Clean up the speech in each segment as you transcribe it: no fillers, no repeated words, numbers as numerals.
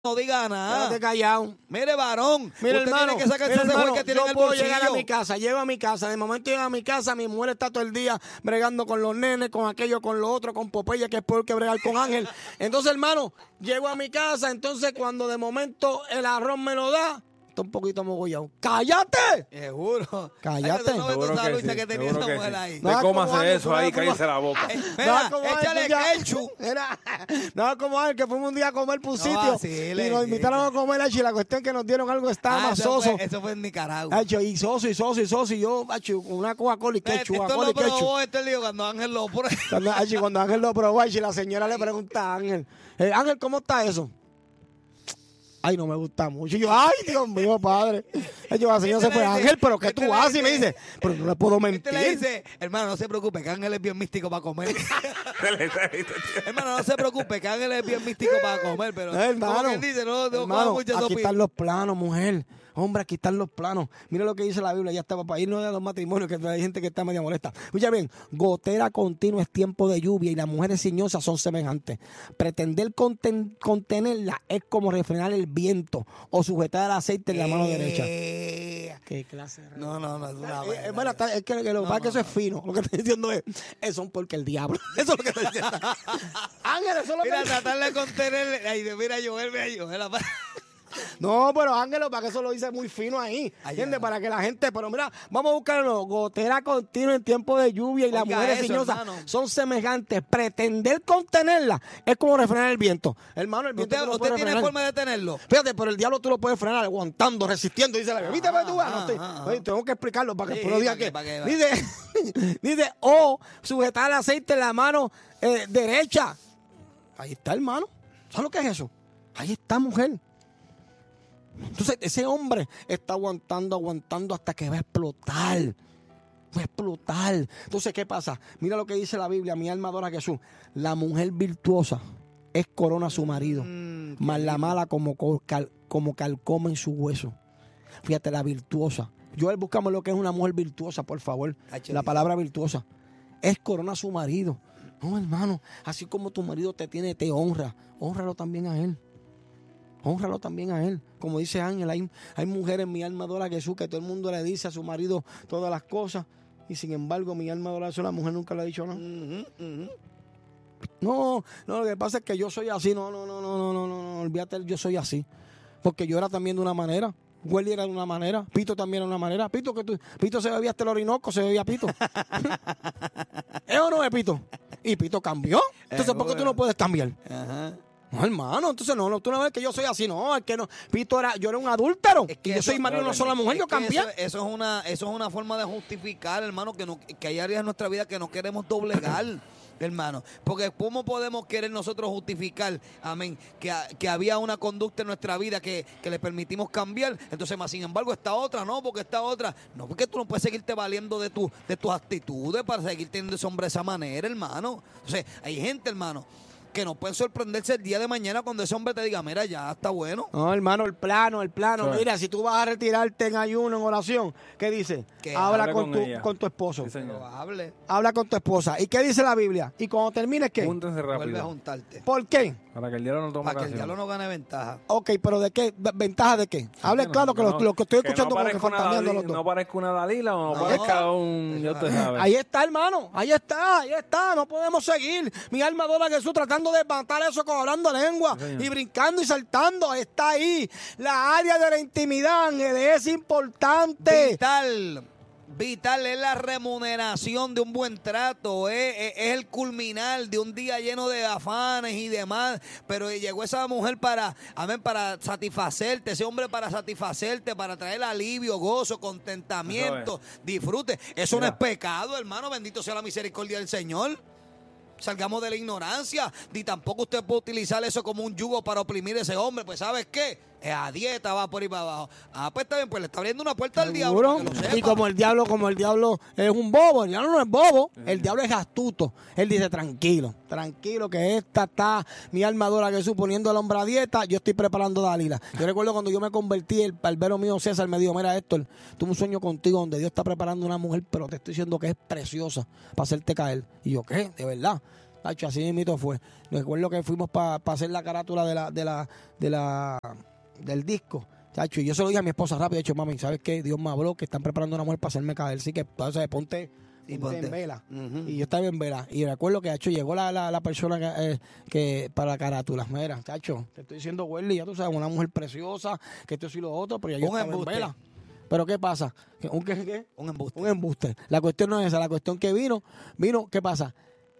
No diga nada. Quédate callado. Mire, varón. Mira, usted hermano, tiene que sacarse ese hermano, juez que tiene yo en el puedo bolsillo. llegar a mi casa, llego a mi casa. De momento llego a mi casa, mi mujer está todo el día bregando con los nenes, con aquello, con lo otro, con Popeye, que es peor que bregar con Ángel. Entonces, hermano, llego a mi casa, entonces cuando de momento el arroz me lo da, está un poquito mogollado. ¡Cállate! Seguro. Cállate. Ay, ¿tú no ves Seguro esa que lucha sí, que tenía seguro esa que mujer sí. ahí? No, De cómo como hace Ángel, eso no, ahí, como- cállese la boca. Mira, como Ángel, échale ya- ketchup. No, como Ángel, que fuimos un día a comer por un sitio vacile, y nos invitaron a comer y la cuestión que nos dieron algo estaba más soso. Eso fue en Nicaragua. Hacho, y soso, y yo, hacho, con una Coca-Cola y ketchup, Esto Coca-Cola lo y ketchup. probó este lío cuando Ángel lo prueba. Cuando Ángel lo probó, y la señora le pregunta a Ángel, Ángel, ¿cómo está eso? Ay, no me gusta mucho. Y yo, ay, Dios mío, padre. La señora se fue, Ángel, ¿pero qué tú haces? Y me dice, pero no le puedo mentir. Le dice, hermano, no se preocupe, que Ángel es bien místico para comer. Hermano, no se preocupe, que Ángel es bien místico para comer, pero Hermano, como quien dice, no coja hermano, mucha aquí sopita. están los planos, mujer. Hombre, aquí están los planos. Mira lo que dice la Biblia. Ya está para irnos de los matrimonios, que hay gente que está media molesta. Escucha bien, gotera continua es tiempo de lluvia y las mujeres ciñosas son semejantes. Pretender contenerla es como refrenar el viento o sujetar el aceite en la mano derecha. ¿Qué clase de No, es una bueno, es que lo que pasa es que eso es fino. Lo que estoy diciendo es, son porque el diablo. Eso es lo que estoy diciendo. Ángel, eso es lo Mira, que... tratar de contener. Ay, mira, Joel. No, pero Ángelo, para que eso lo dice muy fino ahí. ¿Entiendes? Para que la gente, pero mira, vamos a buscarlo. Gotera continua en tiempo de lluvia y las Oiga mujeres eso, ciñosas hermano. son semejantes. Pretender contenerla es como refrenar el viento. Hermano, el viento tú lo ¿Usted puedes tiene refrenar. forma de tenerlo? Fíjate, pero el diablo tú lo puedes frenar aguantando, resistiendo. Dice la Biblia. ¿Viste? Tú, oye, tengo que explicarlo para que Sí, el pueblo diga para que. que- Dice, o sujetar el aceite en la mano derecha. Ahí está, hermano. ¿Sabes lo que es eso? Ahí está, mujer. Entonces, ese hombre está aguantando hasta que va a explotar. Va a explotar. Entonces, ¿qué pasa? Mira lo que dice la Biblia. Mi alma adora a Jesús. La mujer virtuosa es corona a su marido, mas la mala como calcoma en su hueso. Fíjate, la virtuosa. Joel, buscamos lo que es una mujer virtuosa, por favor. La palabra virtuosa. Es corona a su marido. No, hermano, así como tu marido te tiene, te honra. Hónralo también a él. Hónralo también a él. Como dice Ángel, hay mujeres, mi alma adora a Jesús, que todo el mundo le dice a su marido todas las cosas. Y sin embargo, mi alma adora a Jesús, la mujer nunca le ha dicho nada. No, lo que pasa es que yo soy así. No, olvídate, yo soy así. Porque yo era también de una manera. Welly era de una manera. Pito también era de una manera. Pito se bebía hasta el Orinoco, se bebía Pito. ¿Es o no es Pito? Y Pito cambió. Entonces, ¿por qué tú no puedes cambiar? Ajá. No, hermano, entonces tú no ves que yo soy así, no, es que no, yo era un adúltero, Es que y yo eso- soy marido de una sola mujer, Es yo que cambié. Eso es una forma de justificar, hermano, que hay áreas en nuestra vida que no queremos doblegar. Hermano, porque ¿cómo podemos querer nosotros justificar, amén, que había una conducta en nuestra vida que le permitimos cambiar? Entonces, más sin embargo, esta otra, no, porque esta otra, no, porque tú no puedes seguirte valiendo de tus actitudes para seguir teniendo ese hombre de esa manera, hermano. Entonces, hay gente, hermano, que no pueden sorprenderse el día de mañana cuando ese hombre te diga, mira, ya está bueno. No, hermano, el plano. Sí. Mira, si tú vas a retirarte en ayuno, en oración, ¿qué dice? Que Habla hable con con tu ella. esposo. Sí, señor. Pero hable, Habla con tu esposa. ¿Y qué dice la Biblia? Y cuando termines, ¿qué? Júntense vuelve a rápido. juntarte. ¿Por qué? Para que el diablo no tome Para que el ocasión. diablo no gane ventaja. Ok, pero ¿de qué? ¿Ventaja de qué? Hable no, claro, que no, lo que estoy que escuchando no como que parezca una fantameando los Dalila, dos. no parezca una Dalila o no No. parezca un... Ya usted sabe. Ahí está, hermano. Ahí está. No podemos seguir. Mi alma adora a Jesús tratando de matar eso con hablando lengua Sí, señor. y brincando y saltando. Está ahí. La área de la intimidad, Ángel, es importante. Vital es la remuneración de un buen trato, es el culminar de un día lleno de afanes y demás, pero llegó esa mujer para satisfacerte, ese hombre para satisfacerte, para traer alivio, gozo, contentamiento, disfrute. Eso no Mira. es pecado, hermano, bendito sea la misericordia del Señor. Salgamos de la ignorancia, ni tampoco usted puede utilizar eso como un yugo para oprimir a ese hombre, pues ¿sabes qué? A dieta va por ahí para abajo. Pues está bien, pues le está abriendo una puerta al diablo. ¿Seguro? para que lo sepa. Y como el diablo es un bobo, el diablo no es bobo, el diablo es astuto. Él dice, tranquilo, que esta está mi alma adora a Jesús poniendo al hombre a dieta, yo estoy preparando a Dalila. Yo recuerdo cuando yo me convertí, el barbero mío César me dijo, mira Héctor, tuve un sueño contigo donde Dios está preparando una mujer, pero te estoy diciendo que es preciosa para hacerte caer. Y yo, ¿qué? De verdad. Tacho, así mismito fue. Recuerdo que fuimos para hacer la carátula del disco. Tacho, y yo se lo dije a mi esposa rápido, de hecho, mami, ¿sabes qué? Dios me habló que están preparando una mujer para hacerme caer. Así que, entonces, ponte en vela. Y yo estaba en vela. Y recuerdo que, tacho, llegó la persona que para la carátula. Mira, tacho, te estoy diciendo, Welly, ya tú sabes, una mujer preciosa, que esto y lo otro, pero ya yo estaba en vela. Pero ¿qué pasa? ¿Qué? Un embuste. Un embuste. La cuestión no es esa, la cuestión que vino, ¿qué pasa?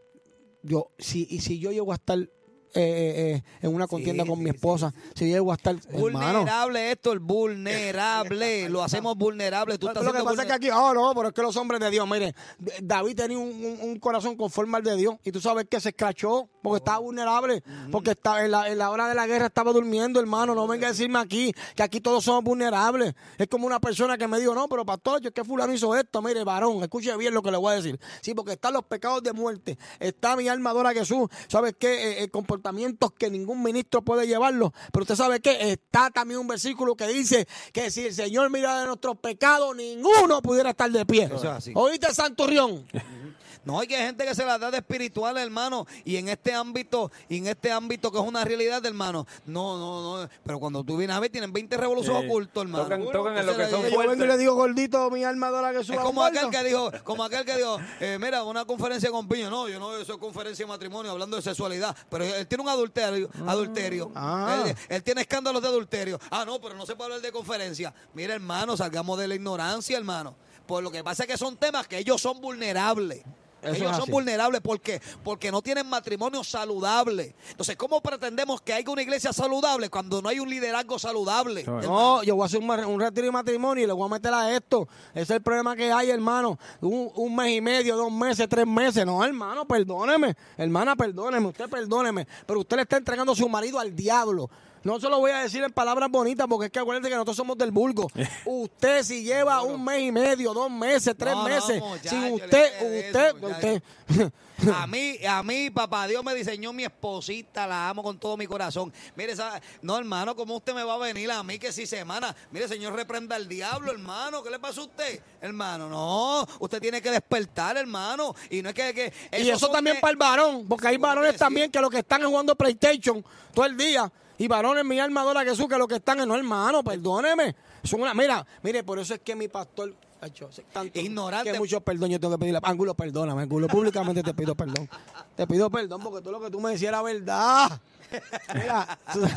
Si yo llego a estar en una contienda con mi esposa, si yo llego a estar vulnerable, esto es vulnerable, lo hacemos vulnerable. Tú estás lo que pasa es que aquí, no, pero es que los hombres de Dios, mire, David tenía un corazón conforme al de Dios, y tú sabes que se escrachó porque estaba vulnerable, porque estaba en la hora de la guerra estaba durmiendo, hermano. No venga a decirme aquí que aquí todos somos vulnerables. Es como una persona que me dijo, no, pero pastor, es que fulano hizo esto. Mire, varón, escuche bien lo que le voy a decir. Sí, porque están los pecados de muerte, está mi alma adora a Jesús. ¿Sabes qué? Comportamientos que ningún ministro puede llevarlo. Pero usted sabe que está también un versículo que dice que si el Señor mira de nuestros pecados, ninguno pudiera estar de pie. ¿Oíste, Santurrión? No, hay gente que se la da de espiritual, hermano, y en este ámbito que es una realidad, hermano. No, pero cuando tú vienes a ver, tienen 20 revoluciones ocultos, hermano. Tocan en lo que son fuertes. Yo vengo y le digo, gordito, mi alma adora a Jesús. Es como aquel que dijo, mira, una conferencia con Piño. No, yo no, eso es conferencia de matrimonio, hablando de sexualidad. Pero él tiene un adulterio. Él tiene escándalos de adulterio. No, pero no se puede hablar de conferencia. Mira, hermano, salgamos de la ignorancia, hermano. Pues lo que pasa es que son temas que ellos son vulnerables. Ellos son vulnerables porque no tienen matrimonio saludable. Entonces, ¿cómo pretendemos que haya una iglesia saludable cuando no hay un liderazgo saludable? No, yo voy a hacer un retiro de matrimonio y le voy a meter a esto. Ese es el problema que hay, hermano. Un mes y medio, 2 meses, 3 meses. No, hermano, perdóneme. Hermana, perdóneme. Usted perdóneme. Pero usted le está entregando a su marido al diablo. No se lo voy a decir en palabras bonitas porque es que acuérdense que nosotros somos del vulgo. Usted si lleva 1 mes y medio, 2 meses, 3 meses, sin usted. A mí, papá Dios me diseñó mi esposita, la amo con todo mi corazón. Mire, no, hermano, ¿cómo usted me va a venir a mí que si semana? Mire, Señor, reprenda al diablo, hermano. ¿Qué le pasa a usted? Hermano, no, usted tiene que despertar, hermano. Y no es que y eso también para el varón, porque hay varones también que los que están jugando PlayStation todo el día. Y varones, mi alma adora a Jesús, que lo que están en no, hermano, perdóneme. Mire, por eso es que mi pastor, tanto ignorante, que mucho perdón yo tengo que pedirle. Ángulo, perdóname, Ángulo, públicamente te pido perdón. Te pido perdón porque todo lo que tú me decías era verdad. Mira,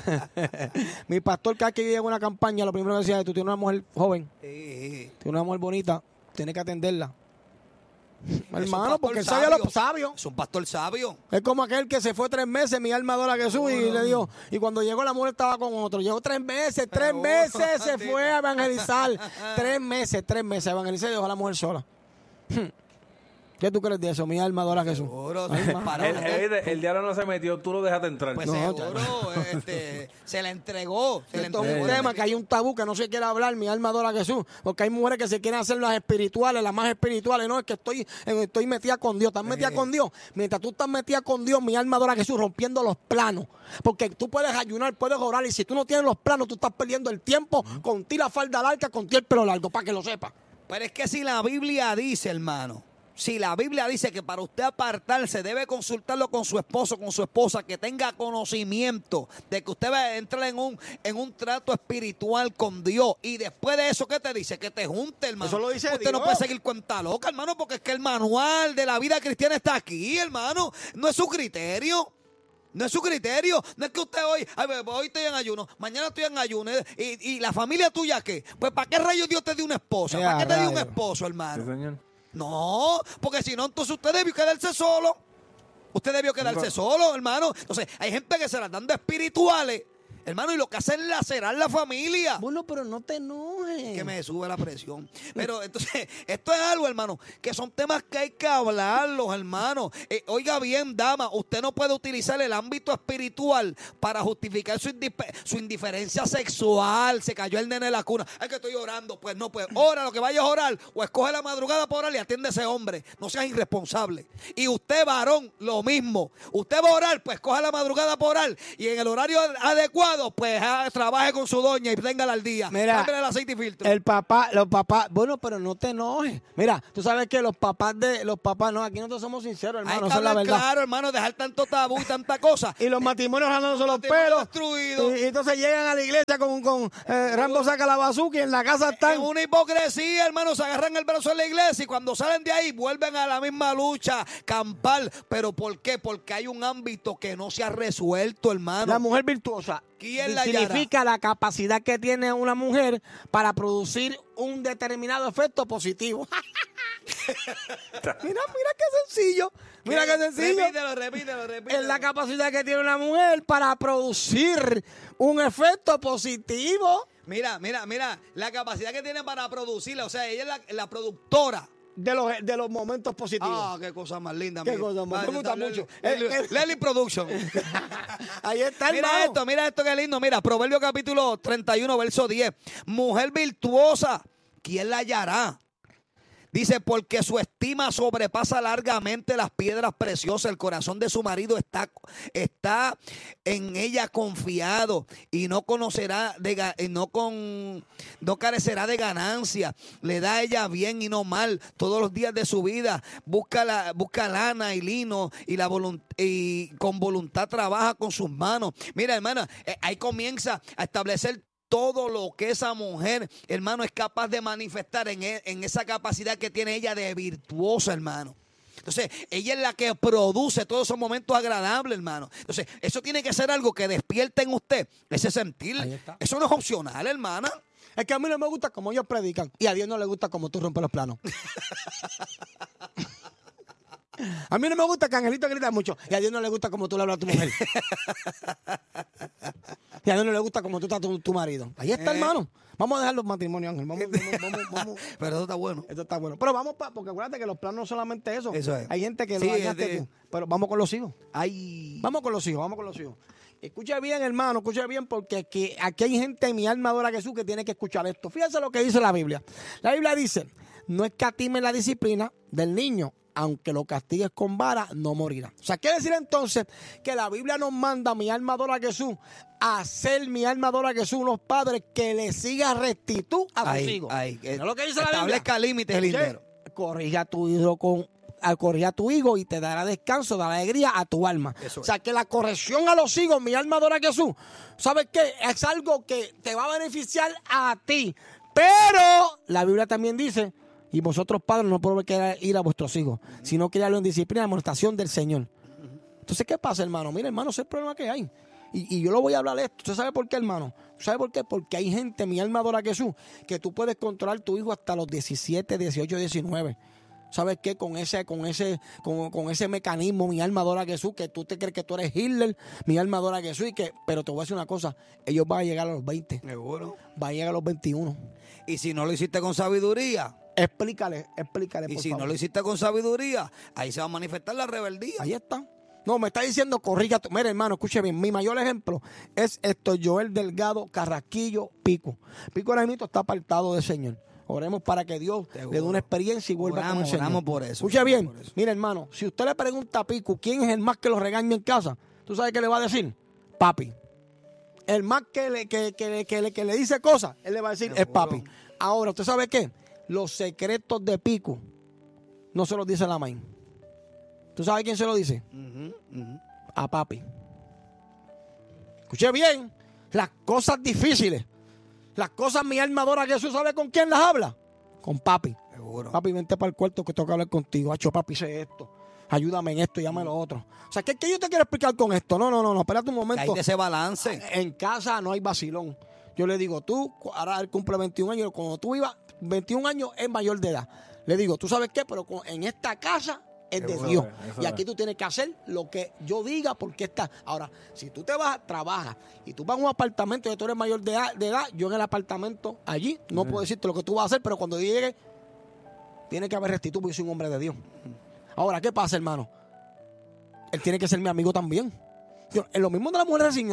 mi pastor, cada vez que yo llego a una campaña, lo primero que decía es, tú tienes una mujer joven, tienes una mujer bonita, tienes que atenderla. Hermano, porque él sabía lo sabio. Es un pastor sabio. Es como aquel que se fue 3 meses, mi alma adora a Jesús, y le dijo, y cuando llegó la mujer estaba con otro. Llegó 3 meses, 3 meses se fue a evangelizar. 3 meses a evangelizar y dejó a la mujer sola. ¿Qué tú crees de eso? Mi alma adora a Jesús. Seguro, el diablo no se metió, tú lo dejaste entrar. Pues no, seguro, se le entregó. Esto es un tema que hay un tabú que no se quiere hablar, mi alma adora a Jesús. Porque hay mujeres que se quieren hacer las espirituales, las más espirituales. No, es que estoy metida con Dios. ¿Estás metida con Dios? Mientras tú estás metida con Dios, mi alma adora a Jesús, rompiendo los planos. Porque tú puedes ayunar, puedes orar, y si tú no tienes los planos, tú estás perdiendo el tiempo con ti la falda larga, con ti el pelo largo, para que lo sepas. Pero es que si la Biblia dice, hermano, si la Biblia dice que para usted apartarse debe consultarlo con su esposo, con su esposa, que tenga conocimiento de que usted va a entrar en un trato espiritual con Dios, y después de eso, ¿qué te dice? Que te junte, hermano. Eso lo dice usted Dios. No puede seguir cuenta loca, hermano, porque es que el manual de la vida cristiana está aquí, hermano. No es su criterio. No es su criterio. No es que usted hoy estoy en ayuno, mañana estoy en ayuno, y la familia tuya, ¿qué? Pues ¿para qué rayos Dios te dio una esposa? ¿Para qué te dio un esposo, hermano? Sí, señor. No, porque si no, entonces usted debió quedarse solo. Usted debió quedarse solo, hermano. Entonces, hay gente que se las dan de espirituales, hermano, y lo que hacen es lacerar la familia. Bueno, pero no te enojes. Que me sube la presión. Pero entonces, esto es algo, hermano, que son temas que hay que hablarlos, hermano. Oiga bien, dama, usted no puede utilizar el ámbito espiritual para justificar su indiferencia sexual. Se cayó el nene en la cuna. Ay, que estoy orando. Pues no, pues ora lo que vayas a orar, o escoge la madrugada para orar y atiende a ese hombre. No seas irresponsable. Y usted, varón, lo mismo. Usted va a orar, pues coja la madrugada para orar, y en el horario adecuado ocupado, pues trabaje con su doña y téngala al día. Mira, Cámbiale el aceite y filtro. los papás, bueno, pero no te enojes. Mira, tú sabes que los papás, no, aquí nosotros somos sinceros, Hay hermano, que esa es la hablar verdad. claro, hermano, dejar tanto tabú y tanta cosa. Y los matrimonios jalándose los matrimonios pelos. destruidos. Y entonces llegan a la iglesia con Rambo saca la bazooka y en la casa están. En una hipocresía, hermano, se agarran el brazo en la iglesia y cuando salen de ahí vuelven a la misma lucha, campal. ¿Pero por qué? Porque hay un ámbito que no se ha resuelto, hermano. La mujer virtuosa ¿Quién la significa la capacidad que tiene una mujer para producir un determinado efecto positivo. mira qué sencillo. Mira qué sencillo. Repítelo. Es la capacidad que tiene una mujer para producir un efecto positivo. Mira, la capacidad que tiene para producirla, o sea, ella es la productora. De los momentos positivos. Ah, qué cosa más linda. Qué amigo. cosa más, me gusta mucho. Lely Production. Ahí está, Mira esto, qué lindo. Mira, Proverbio capítulo 31, verso 10. Mujer virtuosa, ¿quién la hallará? Dice, porque su estima sobrepasa largamente las piedras preciosas. El corazón de su marido está en ella confiado y no carecerá de ganancia. Le da a ella bien y no mal todos los días de su vida. Busca lana y lino y con voluntad trabaja con sus manos. Mira, hermana, ahí comienza a establecer todo lo que esa mujer, hermano, es capaz de manifestar en esa capacidad que tiene ella de virtuosa, hermano. Entonces, ella es la que produce todos esos momentos agradables, hermano. Entonces, eso tiene que ser algo que despierte en usted ese sentir. Ahí está. Eso no es opcional, hermana. Es que a mí no me gusta como ellos predican y a Dios no le gusta como tú rompes los planos. A mí no me gusta que Angelito grita mucho y a Dios no le gusta como tú le hablas a tu mujer. Y a Dios no le gusta como tú estás tu marido. Ahí está, hermano. Vamos a dejar los matrimonios, Ángel. Vamos. Pero eso está bueno. Esto está bueno. Pero vamos, porque acuérdate que los planos no solamente eso. Eso es. Hay gente que Sí, lo dañaste tú. Pero vamos con los hijos. Ay. Vamos con los hijos. Escucha bien, hermano, escucha bien, porque aquí hay gente en mi alma adora a Jesús que tiene que escuchar esto. Fíjense lo que dice la Biblia. La Biblia dice, no escatime la disciplina del niño, aunque lo castigues con vara, no morirá. O sea, quiere decir entonces que la Biblia nos manda a mi alma adora a Jesús a hacer mi alma adora a Jesús unos padres que le siga rectitud a sus hijos. ¿No lo que dice la Biblia? Establezca límites, lindero. Corrige a tu hijo corrige a tu hijo y te dará descanso, dará alegría a tu alma. Eso o sea, que la corrección a los hijos, mi alma adora a Jesús, ¿sabes qué? Es algo que te va a beneficiar a ti. Pero la Biblia también dice, y vosotros padres no podéis ir a vuestros hijos, sino criarlo en disciplina y amonestación del Señor. Entonces, ¿qué pasa, hermano? Mira, hermano, ese es el problema que hay. Y yo lo voy a hablar de esto. ¿Usted sabe por qué, hermano? ¿Sabe por qué? Porque hay gente, mi alma adora a Jesús, que tú puedes controlar tu hijo hasta los 17, 18, 19. ¿Sabes qué? Con ese mecanismo, mi alma adora a Jesús, que tú te crees que tú eres Hitler, mi alma adora a Jesús, pero te voy a decir una cosa, ellos van a llegar a los 20. Seguro. Van a llegar a los 21. Y si no lo hiciste con sabiduría. Explícale, Y por si favor. no lo hiciste con sabiduría, ahí se va a manifestar la rebeldía. Ahí está. No, me está diciendo corrija. Mira, hermano, escuche bien. Mi mayor ejemplo es Joel Delgado Carrasquillo Pico. Pico ahora mismo está apartado del Señor. Oremos para que Dios le dé una experiencia y vuelva con el Señor. Oramos por eso. Escuche bien. Mira, hermano, si usted le pregunta a Pico quién es el más que lo regaña en casa, ¿tú sabes qué le va a decir? Papi. El más que le dice cosas, él le va a decir es papi. Ahora, ¿usted sabe qué? Los secretos de Pico no se los dice la maíz. ¿Tú sabes quién se lo dice? A papi. Escuche bien. Las cosas difíciles, las cosas mi alma adora a Jesús, ¿sabe con quién las habla? Con papi. Seguro. Papi, vente para el cuarto que tengo que hablar contigo. Hacho, papi, sé esto. Ayúdame en esto y llame lo otro. O sea, ¿qué yo te quiero explicar con esto? No, espérate un momento. Hay de ese balance. En casa no hay vacilón. Yo le digo, tú, ahora él cumple 21 años, cuando tú ibas, 21 años es mayor de edad. Le digo, ¿tú sabes qué? Pero en esta casa es de Eso Dios. es, eso Y aquí tú tienes que hacer lo que yo diga porque está. Ahora, si tú te vas, trabajas y tú vas a un apartamento y tú eres mayor de edad, yo en el apartamento allí no puedo decirte lo que tú vas a hacer, pero cuando yo llegue, tiene que haber rectitud porque yo soy un hombre de Dios. Ahora, ¿qué pasa, hermano? Él tiene que ser mi amigo también. Es lo mismo de la mujer resignosa.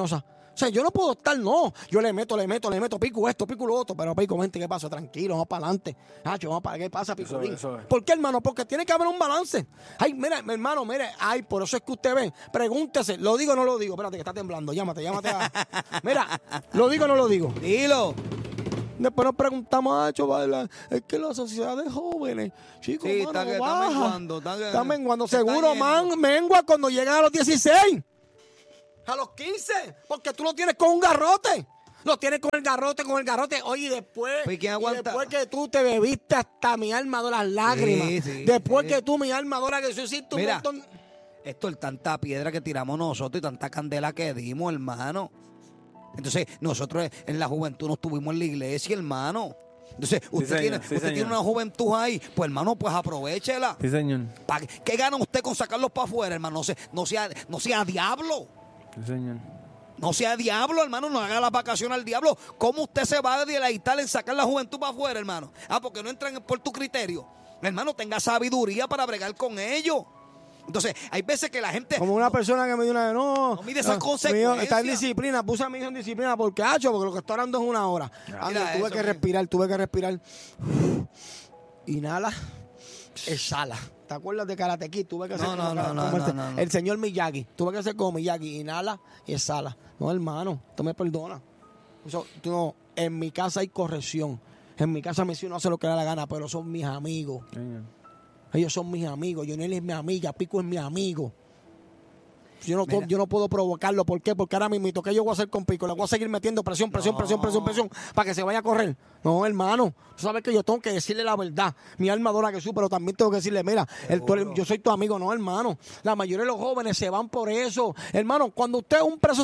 O sea, yo no puedo estar, no. Yo le meto, pico esto, pico lo otro. Pero, Pico, vente, ¿qué pasa? Tranquilo, vamos para adelante. Hacho, vamos para, ¿qué pasa, Picolín? Eso es. ¿Por qué, hermano? Porque tiene que haber un balance. Ay, mira, mi hermano, mire, ay, por eso es que usted ve. Pregúntese, ¿lo digo o no lo digo? Espérate, que está temblando. Llámate. Mira, ¿lo digo o no lo digo? Dilo. Después nos preguntamos, es que la sociedad de jóvenes, chicos, Sí, mano, está baja. menguando. Está menguando. se Seguro, está yendo. mengua cuando llegan a los 16. A los 15. Porque tú lo tienes con un garrote. Lo tienes con el garrote. Oye, y después, Pues, ¿quién aguanta? después que tú te bebiste hasta mi alma de las lágrimas. Sí, después sí. que tú, mi alma adora que tú hiciste un Mira. montón. Esto es tanta piedra que tiramos nosotros y tanta candela que dimos, hermano. Entonces, nosotros en la juventud nos tuvimos en la iglesia, hermano. Entonces, usted, señor, tiene, tiene una juventud ahí, pues hermano, pues aprovechela. Sí, señor. ¿Qué gana usted con sacarlos para afuera, hermano? No sea diablo. Sí, señor. No sea diablo, hermano, no haga la vacación al diablo. ¿Cómo usted se va a deleitar en sacar la juventud para afuera, hermano? Porque no entran por tu criterio. Hermano, tenga sabiduría para bregar con ellos. Entonces, hay veces que la gente... Como una persona que me dio una... No mide esas mi hijo consecuencias. está en disciplina. Puse a mi hijo en disciplina porque lo que estoy orando es una hora. Mira Tuve eso, que respirar. Inhala, exhala. ¿Te acuerdas de Karate Kid? Tuve que hacer No. el señor Miyagi. Tuve que hacer como Miyagi. Inhala y exhala. No, hermano, tú me perdonas. En mi casa hay corrección. En mi casa mi hijo no hace lo que le da la gana, pero son mis amigos. Señor. Ellos son mis amigos. Jonel es mi amiga. Pico es mi amigo. Yo Mira. no puedo provocarlo. ¿Por qué? Porque ahora mismo, ¿qué yo voy a hacer con Pico? Le voy a seguir metiendo presión para que se vaya a correr. No, hermano. Tú sabes que yo tengo que decirle la verdad. Mi alma adora a Jesús, pero también tengo que decirle, mira, yo soy tu amigo. No, hermano. La mayoría de los jóvenes se van por eso. Hermano, cuando usted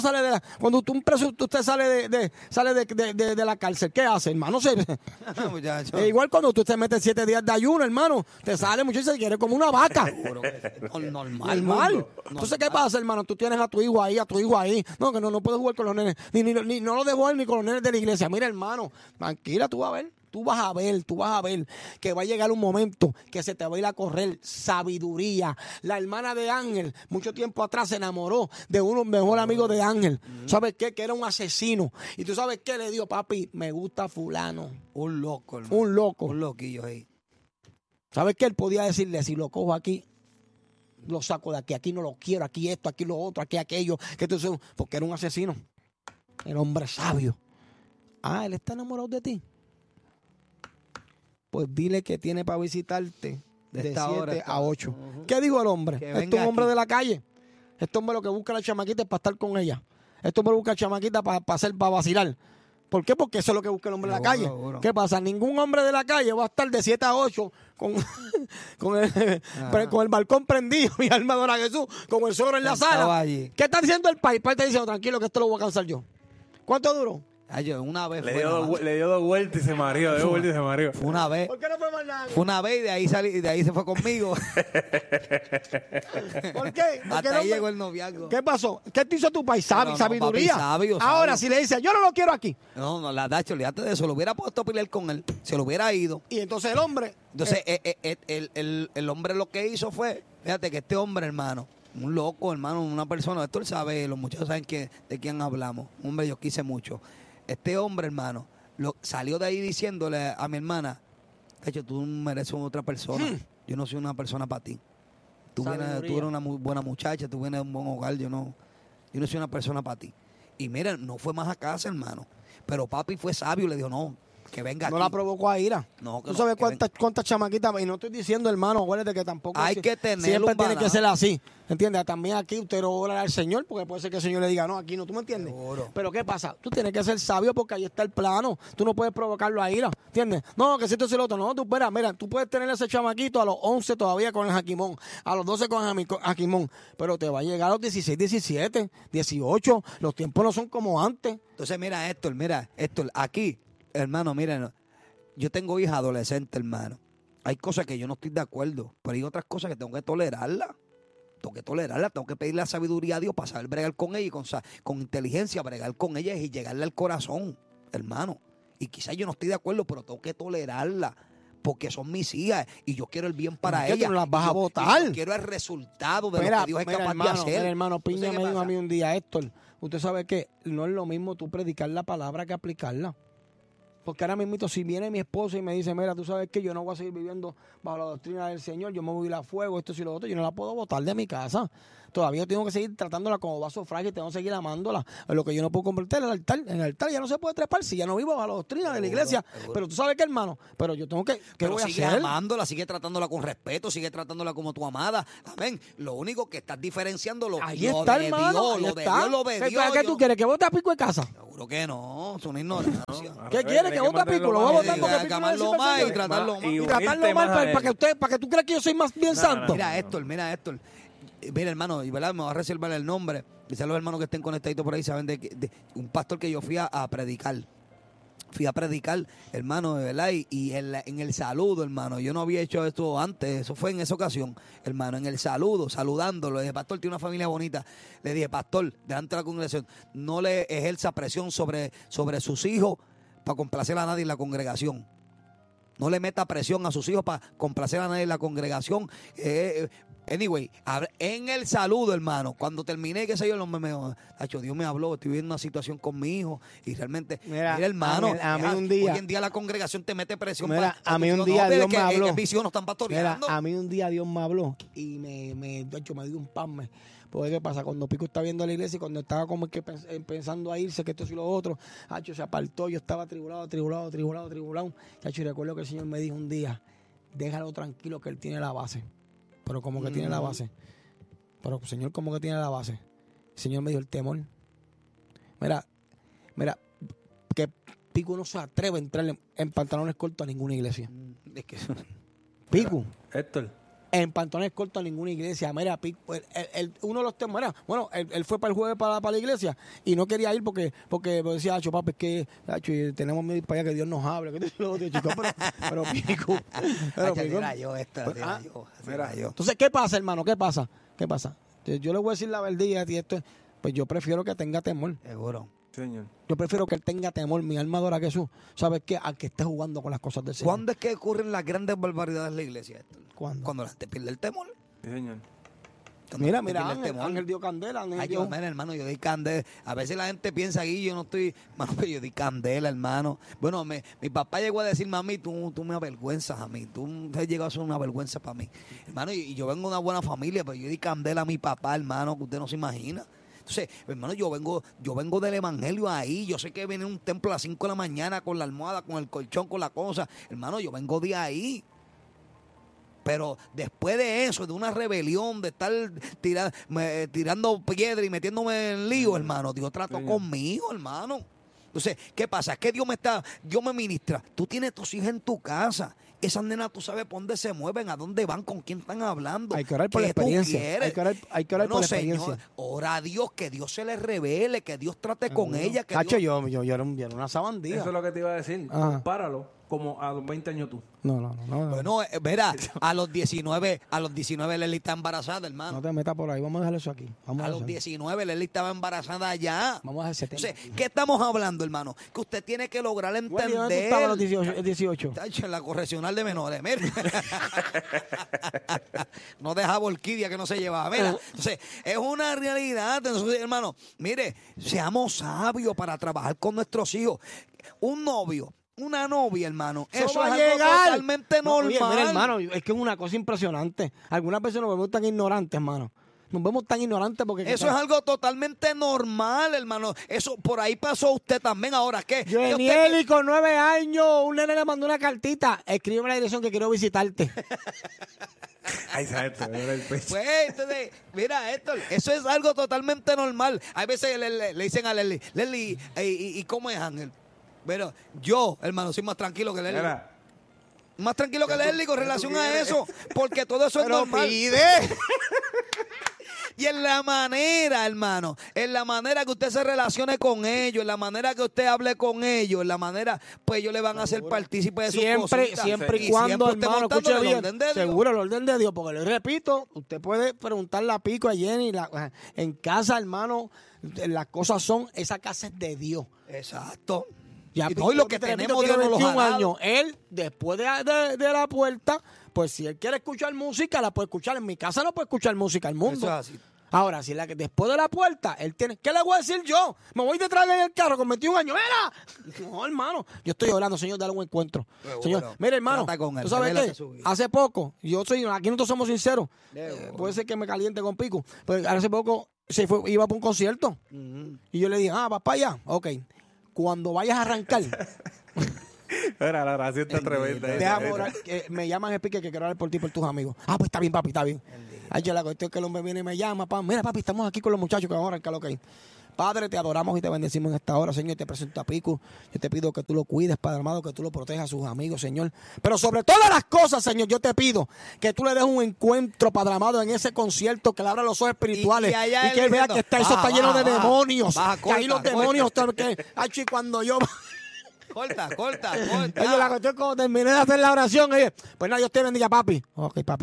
sale de la cárcel, ¿qué hace, hermano? Muchacho. Igual cuando tú te metes 7 días de ayuno, hermano, te sale mucho y se quiere como una vaca. Normal. Entonces, ¿qué pasa, hermano? Tú tienes a tu hijo ahí. No, que no puedes jugar con los nenes. Ni no lo dejo él ni con los nenes de la iglesia. Mira, hermano, tranquila, tú vas a ver que va a llegar un momento que se te va a ir a correr sabiduría. La hermana de Ángel, mucho tiempo atrás, se enamoró de uno mejor amigo de Ángel. ¿Sabes qué? Que era un asesino. Y tú sabes qué le dijo, papi, me gusta fulano. Un loco, hermano. Un loco. Un loquillo ahí. ¿Sabes qué? Él podía decirle, si lo cojo aquí, lo saco de aquí no lo quiero, aquí esto, aquí lo otro, aquí aquello, porque era un asesino. Era hombre sabio. Él está enamorado de ti. Pues dile que tiene para visitarte de esta 7 hora a 8. ¿Qué dijo el hombre? Que Este es venga un hombre aquí. de la calle. Este hombre lo que busca a la chamaquita es para estar con ella. Este hombre busca a la chamaquita para vacilar. ¿Por qué? Porque eso es lo que busca el hombre de la calle. Seguro. ¿Qué pasa? Ningún hombre de la calle va a estar de 7 a 8 con el balcón prendido, mi alma adora a Jesús, con el suegro en la Estaba sala. allí. ¿Qué está diciendo el país? El país está diciendo, tranquilo, que esto lo voy a cansar yo. ¿Cuánto duró? Una vez Le fue. dio, nada más. le dio 2 vueltas y se mareó. Fue una vez. ¿Por qué no fue más nada? Fue una vez y de ahí salí, y de ahí se fue conmigo. ¿Por qué? Hasta ahí llegó el noviazgo. ¿Qué pasó? ¿Qué te hizo tu país? No, Sabiduría. papi, sabio. Ahora, si le dice, yo no lo quiero aquí. No, la Dacho, olvídate de eso. Lo hubiera puesto a pelear con él. Se lo hubiera ido. Y entonces el hombre. Entonces, el hombre lo que hizo fue, fíjate que este hombre, hermano, un loco, hermano, una persona, esto él sabe, los muchachos saben de quién hablamos. Un hombre, yo quise mucho. Este hombre, hermano, salió de ahí diciéndole a mi hermana, de hecho, tú mereces otra persona. Yo no soy una persona para ti. Tú eres una muy buena muchacha, tú vienes de un buen hogar, yo no soy una persona para ti. Y mira, no fue más a casa, hermano. Pero papi fue sabio, le dijo, no, que venga No aquí. la provocó a ira. No, que Tú no, sabes que cuántas chamaquitas, y no estoy diciendo, hermano, acuérdate que tampoco Hay que tener siempre un tiene que balance. ser así. ¿Entiendes? También aquí usted no ora al Señor, porque puede ser que el Señor le diga, no, aquí no, ¿tú me entiendes? Seguro. Pero ¿qué pasa? Tú tienes que ser sabio porque ahí está el plano. Tú no puedes provocarlo a ira, ¿entiendes? No, que si esto es el otro. No, tú mira, tú puedes tener ese chamaquito a los 11 todavía con el jaquimón, a los 12 con el jaquimón, pero te va a llegar a los 16, 17, 18. Los tiempos no son como antes. Entonces, mira, Héctor, aquí, hermano, miren, yo tengo hija adolescente, hermano. Hay cosas que yo no estoy de acuerdo, pero hay otras cosas que tengo que tolerarlas. Tengo que pedirle la sabiduría a Dios para saber bregar con ella y con inteligencia bregar con ella y llegarle al corazón, hermano. Y quizás yo no estoy de acuerdo, pero tengo que tolerarla porque son mis hijas y yo quiero el bien para ¿Qué, tú ellas. no las vas Y a botar? Yo quiero el resultado de lo Mira, que Dios es capaz hermano, de hacer. Piña Entonces, me ¿qué dijo a pasa? mí un día, Héctor, usted sabe que no es lo mismo tú predicar la palabra que aplicarla. Porque ahora mismo, si viene mi esposa y me dice, mira, tú sabes que yo no voy a seguir viviendo bajo la doctrina del Señor, yo me voy a ir a fuego, esto y lo otro, yo no la puedo botar de mi casa. Todavía tengo que seguir tratándola como vaso frágil, tengo que seguir amándola. Lo que yo no puedo convertir en el altar ya no se puede trepar si ya no vivo bajo la doctrina de la iglesia. Pero tú sabes que, hermano, pero yo tengo que, ¿qué Pero voy a sigue hacer? amándola, sigue tratándola con respeto, sigue tratándola como tu amada. Amén. Lo único que estás diferenciando lo Ahí lo está, de hermano, Dios, ahí lo de está. Dios, lo de Dios. ¿Qué tú quieres? ¿Que vote a pico de casa? Seguro que no, es una ignorancia. ¿Qué quiere? ¿Que vote a pico? Lo voy a votar porque pico no amarlo sirve al más y Señor. tratarlo mal. Y tratarlo mal para que tú creas que yo soy más bien santo. Mira, Héctor. Mira, hermano, y verdad, me voy a reservar el nombre. Quizás los hermanos que estén conectaditos por ahí saben de un pastor que yo fui a predicar. Fui a predicar, hermano, de verdad, y en el saludo, hermano. Yo no había hecho esto antes, eso fue en esa ocasión, hermano, en el saludo, saludándolo. Le dije, pastor, tiene una familia bonita. Le dije, pastor, delante de la congregación, no le ejerza presión sobre sus hijos para complacer a nadie en la congregación. No le meta presión a sus hijos para complacer a nadie en la congregación. Anyway, en el saludo, hermano, cuando terminé, qué sé yo, Dios me habló, estoy viviendo una situación con mi hijo y realmente, mira hermano, a mí un día, hoy en día la congregación te mete presión. Mira, a mí un día Dios me habló. No están pastoreando. Mira, a mí un día Dios me habló y me dio un pasme. Porque ¿qué pasa? Cuando Pico está viendo a la iglesia y cuando estaba como que pensando a irse, que esto y lo otro, Hacho se apartó, yo estaba atribulado. Hacho, y recuerdo que el Señor me dijo un día, déjalo tranquilo que él tiene la base. Pero como que tiene la base. Pero Señor, como que tiene la base. El Señor me dio el temor. Mira, que Pico no se atreve a entrar en pantalones cortos a ninguna iglesia. Es que Pico. Héctor. En pantalones cortos a ninguna iglesia. Mira, uno de los temas, bueno, él fue para el jueves para la iglesia y no quería ir porque decía, Hacho, papi, es que Hacho, tenemos miedo para allá que Dios nos hable. ¿Qué te digo, chico? Pero Pico. Entonces, ¿qué pasa, hermano? ¿Qué pasa? Yo le voy a decir la verdad y esto, pues yo prefiero que tenga temor. seguro. Señor. Yo prefiero que él tenga temor, mi alma adora a Jesús. ¿Sabes qué? A que esté jugando con las cosas del Señor. ¿Cuándo es que ocurren las grandes barbaridades en la iglesia, Héctor? ¿Cuándo? Cuando la gente pierde el temor. Sí, señor. Mira, Ángel dio candela. Mira, hermano, yo di candela. A veces la gente piensa aquí, yo no estoy, hermano, pero yo di candela, hermano. Bueno, mi papá llegó a decir, mami, tú me avergüenzas a mí. Tú has llegado a ser una vergüenza para mí. Hermano, y yo vengo de una buena familia, pero yo di candela a mi papá, hermano, que usted no se imagina. Entonces, hermano, yo vengo del evangelio ahí. Yo sé que viene un templo a las 5 de la mañana con la almohada, con el colchón, con la cosa. Hermano, yo vengo de ahí. Pero después de eso, de una rebelión, de estar tirando piedra y metiéndome en lío, hermano, Dios trató conmigo, hermano. Entonces, ¿qué pasa? Es que Dios me ministra. Tú tienes tus hijas en tu casa. Esas nenas, tú sabes por dónde se mueven, a dónde van, con quién están hablando. Hay que orar por la experiencia. Hay que orar por la experiencia. Señor, ora a Dios, que Dios se les revele, que Dios trate con ella. Que Cacho, Dios... yo era una sabandía. Eso es lo que te iba a decir. Ajá. Compáralo como a los 20 años tú. No. Bueno, verá, a los 19 Lely está embarazada, hermano. No te metas por ahí, vamos a dejar eso aquí. A los 19 Lely estaba embarazada ya. Vamos a dejar ese tema. Entonces, ¿qué estamos hablando, hermano? Que usted tiene que lograr entender. ¿Dónde tú estabas a los 18? Tacho, en la correccional de menores, mira. No dejaba orquídea que no se llevaba, mira. Entonces, es una realidad. Entonces, hermano, mire, seamos sabios para trabajar con nuestros hijos. Un novio, una novia, hermano, eso va es a algo llegar. totalmente normal. Oye, mira, hermano, es que es una cosa impresionante. Algunas veces nos vemos tan ignorantes, hermano. Nos vemos tan ignorantes porque... Eso es algo totalmente normal, hermano. Eso por ahí pasó usted también. Ahora, ¿qué? Joenieli, con 9 años, un nene le mandó una cartita. Escríbeme la dirección que quiero visitarte. Ay, ¿sabes? Pues, entonces, mira, Héctor, eso es algo totalmente normal. Hay veces le dicen a Leslie, ¿y cómo es, Ángel? Pero yo, hermano, soy más tranquilo que Leslie. Mira. Más tranquilo que Leslie con relación a eso, porque todo eso es Pero normal. pide. Y en la manera, hermano, en la manera que usted se relacione con ellos, en la manera que usted hable con ellos, en la manera, pues ellos le van a hacer partícipe de sus cositas. Siempre y cuando, usted hermano, montándole escuche el bien, orden de Dios. seguro el orden de Dios, porque le repito, usted puede preguntarle a Pico, a Jenny, en casa, hermano, las cosas son, esa casa es de Dios. Exacto. Ya, Y hoy lo que tenemos Dios nos lo ha dado. años. Él, después de la puerta, pues si él quiere escuchar música, la puede escuchar. En mi casa no puede escuchar música al mundo. Eso es así. Ahora, si la que después de la puerta, él tiene... ¿Qué le voy a decir yo? Me voy detrás de él en el carro con 21 años. ¡Mira! No, hermano. Yo estoy orando, Señor, dale un encuentro. Seguro. Señor, mira, hermano. Trata con él, ¿Tú sabes revélate qué? su vida. Hace poco, aquí nosotros somos sinceros. Seguro. Puede ser que me caliente con pico. Pero hace poco iba para un concierto. Y yo le dije, vas para allá. Ok. Cuando vayas a arrancar... Era la gracia está tremenda. Déjame orar, me llaman el pique que quiero hablar por ti, por tus amigos. Ah, pues está bien, papi, está bien. Ay, la cuestión es que el hombre viene y me llama, mira, papi, estamos aquí con los muchachos que vamos a arrancar lo que hay. Padre, te adoramos y te bendecimos en esta hora, Señor. Te presento a Pico. Yo te pido que tú lo cuides, Padre amado, que tú lo protejas a sus amigos, Señor. Pero sobre todas las cosas, Señor, yo te pido que tú le des un encuentro, Padre amado, en ese concierto, que le abra los ojos espirituales y que él vea que eso está lleno de demonios. Que ahí los demonios, ay, cuando yo... Corta. Oye, la cuestión es cuando terminé de hacer la oración, pues nada, Dios te bendiga, papi. Ok, papi.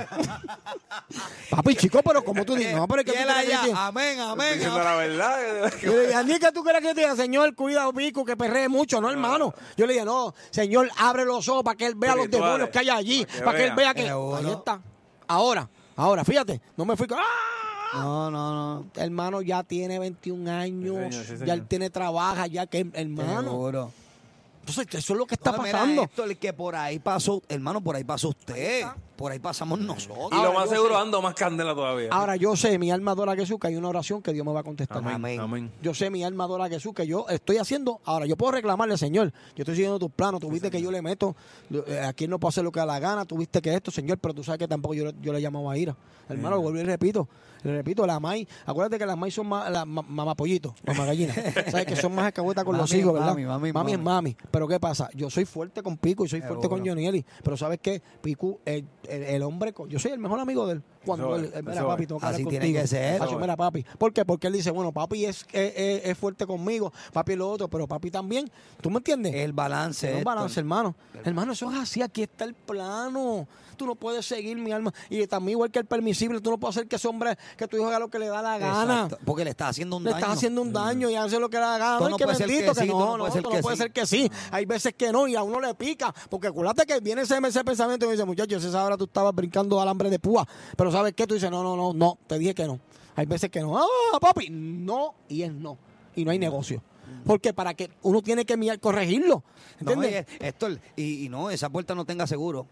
Papi, chico, pero como tú dices, no, pero es que Y tú él quieres que allá, amén. Diciendo la verdad. yo le dije, Andy, ¿qué tú quieres que te diga? Señor, cuida Pico, que perree mucho, ¿no, hermano? Yo le dije, no, Señor, abre los ojos para que él vea los demonios que hay allí, para que él vea que... Seguro. Ahí está. Ahora, fíjate, no me fui con... No. Hermano, ya tiene 21 años, Sí, señor. ya él trabaja, ya que, hermano... Seguro. Entonces, eso es lo que está No, mira, pasando. Héctor, que por ahí pasó, hermano, por ahí pasó usted. Por ahí pasamos nosotros. Y lo Ahora, más yo seguro sé- ando más candela todavía. Ahora, yo sé, mi alma adora a Jesús, que hay una oración que Dios me va a contestar. Amén. Yo sé, mi alma adora a Jesús, que yo estoy haciendo. Ahora, yo puedo reclamarle, Señor, yo estoy siguiendo tus planos. Tú viste que yo le meto, aquí no puedo hacer lo que da la gana. Tú viste que esto, Señor, pero tú sabes que tampoco yo le llamaba a ira. Hermano, lo vuelvo y le repito, la maíz, acuérdate que las maíz son mamapollitos, mamagallinas. Sabes que son más escabuetas con los Mami, hijos, ¿verdad? mami. Es mami. Pero ¿qué pasa? Yo soy fuerte con Pico y soy fuerte con Seguro. Jonieli. Pero ¿sabes qué? Pico, el hombre, yo soy el mejor amigo de él. Cuando Eso él, es, mira, eso papi, es. tengo que hablar Así contigo. tiene que ser. Hacho, mira, papi. ¿Por qué? Porque él dice, bueno, papi es fuerte conmigo, papi es lo otro, pero papi también. ¿Tú me entiendes? El balance. Es un Héctor. balance, hermano. Hermano, eso es así. Aquí está el plano. Tú no puedes seguir, mi alma. Y también, igual que el permisible, tú no puedes hacer que ese hombre, que tu hijo haga lo que le da la gana. Exacto, porque le está haciendo un Le daño. estás haciendo un daño y hace lo que le da la gana. Tú Ay, no que puedes ser bendito, que que sí, no, no puede ser que sí. Hay veces que no y a uno le pica. Porque acuérdate que viene ese pensamiento y dice, muchachos, esa hora tú estabas brincando alambre de púa. Pero ¿sabes qué? Tú dices, no, te dije que no. Hay veces que no. Papi, no y es no. Y no hay negocio. Porque para que uno tiene que corregirlo. No, ¿Entiendes? Héctor, y no, esa puerta no tenga seguro.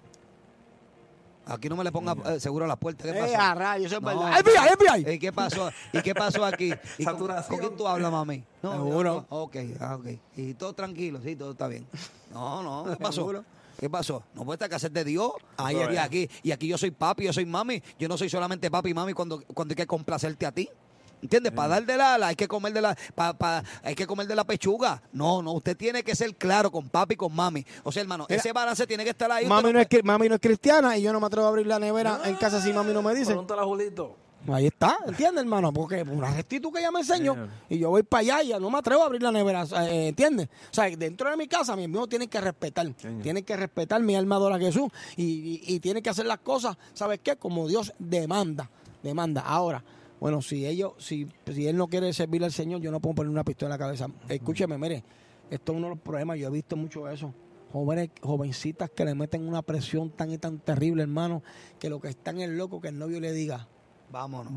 Aquí no me le ponga seguro a la puerta. ¿Qué pasó? A rayos, eso es No, verdad. FBI. ¿Y qué pasó? ¿Y qué pasó aquí? ¿Y con Saturación. quién tú hablas, mami? No, Seguro. Ok. Y todo tranquilo, sí, todo está bien. No, ¿qué pasó? Seguro. ¿Qué pasó? No puede estar que hacer de Dios. Ahí y aquí yo soy papi, yo soy mami. Yo no soy solamente papi y mami cuando hay que complacerte a ti. ¿Entiendes? Para dar del ala hay que comer hay que comer de la pechuga. No, usted tiene que ser claro con papi y con mami. O sea, hermano, ese balance tiene que estar ahí. Mami no es cristiana y yo no me atrevo a abrir la nevera en casa si mami no me dice. Pregúntale a Julito. Ahí está, ¿entiendes, hermano? Porque una rectitud que ella me enseñó Señor. y yo voy para allá y ya no me atrevo a abrir la nevera, ¿entiendes? O sea, dentro de mi casa, mis amigos tienen que respetar. Señor. Tienen que respetar mi alma adora a Jesús y tienen que hacer las cosas, ¿sabes qué? Como Dios demanda. Ahora, bueno, si él no quiere servir al Señor, yo no puedo poner una pistola en la cabeza. Escúcheme, mire, esto es uno de los problemas, yo he visto mucho eso. Jovencitas que le meten una presión tan y tan terrible, hermano, que lo que están es loco que el novio le diga, Vámonos.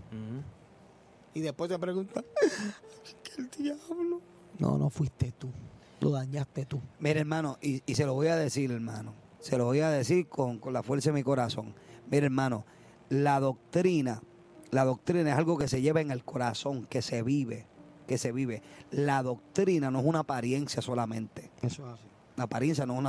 y después te pregunta, ¿qué el diablo? No fuiste tú, lo dañaste tú. Mire, hermano, y se lo voy a decir, hermano. Se lo voy a decir con la fuerza de mi corazón. Mire, hermano, la doctrina es algo que se lleva en el corazón, que se vive. La doctrina no es una apariencia solamente. Eso es así. La apariencia no es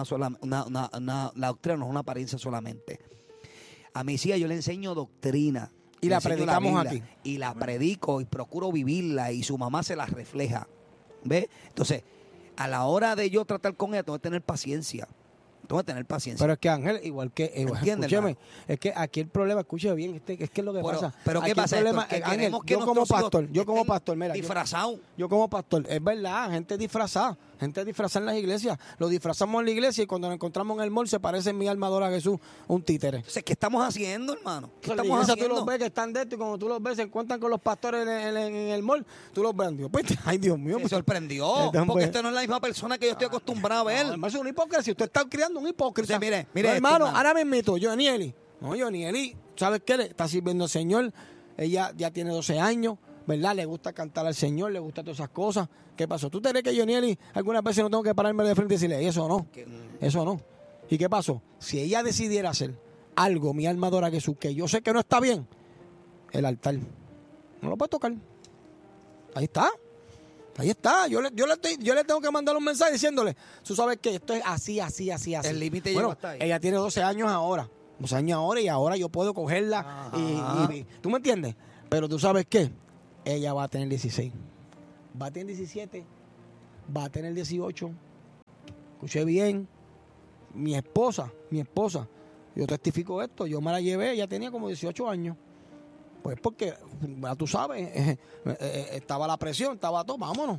la doctrina no es una apariencia solamente. A mis hijas yo le enseño doctrina. Y le la enseño predicamos Biblia, aquí. Y la predico y procuro vivirla y su mamá se la refleja. ¿Ve? Entonces, a la hora de yo tratar con ella, tengo que tener paciencia. Pero es que Ángel, igual que, ¿Entiendes, escúcheme, hermano? es que aquí el problema, escúcheme bien, es que es lo que pasa. Pero Aquí ¿qué el pasa? problema, Héctor? Que Ángel, queremos que yo como nuestros hijos pastor, mira, disfrazados. yo como pastor, es verdad, gente disfrazada en las iglesias, lo disfrazamos en la iglesia y cuando nos encontramos en el mall se parece en mi alma adora a Jesús, un títere. Entonces, ¿qué estamos haciendo, hermano? ¿Qué En la estamos iglesia tú haciendo? los ves que están de esto y cuando tú los ves se encuentran con los pastores en el mall, tú los ves, Dios, pues, ay Dios mío. Me pues, sorprendió, Entonces, porque esta no es la misma persona que yo estoy acostumbrado a ver. no, es un hipócrita, usted está criando un hipócrita. Entonces, mire No, esto, hermano, hermano. ahora mismito, Jonieli, ¿sabes qué? Le está sirviendo al Señor ella ya tiene 12 años, ¿verdad? Le gusta cantar al Señor, le gusta todas esas cosas. ¿Qué pasó? ¿Tú te crees que Yonieli algunas veces no tengo que pararme de frente y decirle, eso no, eso no? ¿Y qué pasó? Si ella decidiera hacer algo, mi alma adora a Jesús, que yo sé que no está bien, el altar no lo puede tocar. Ahí está. Ahí está. Yo le tengo que mandar un mensaje diciéndole, tú sabes que esto es así. El límite bueno, llegó hasta ahí. ella tiene 12 años ahora. 12 años ahora y ahora yo puedo cogerla y ¿tú me entiendes? Pero tú sabes qué, ella va a tener 16, va a tener 17, va a tener 18. Escuché bien, mi esposa, yo testifico esto, yo me la llevé, ella tenía como 18 años. Pues porque, ya tú sabes, estaba la presión, estaba todo, vámonos.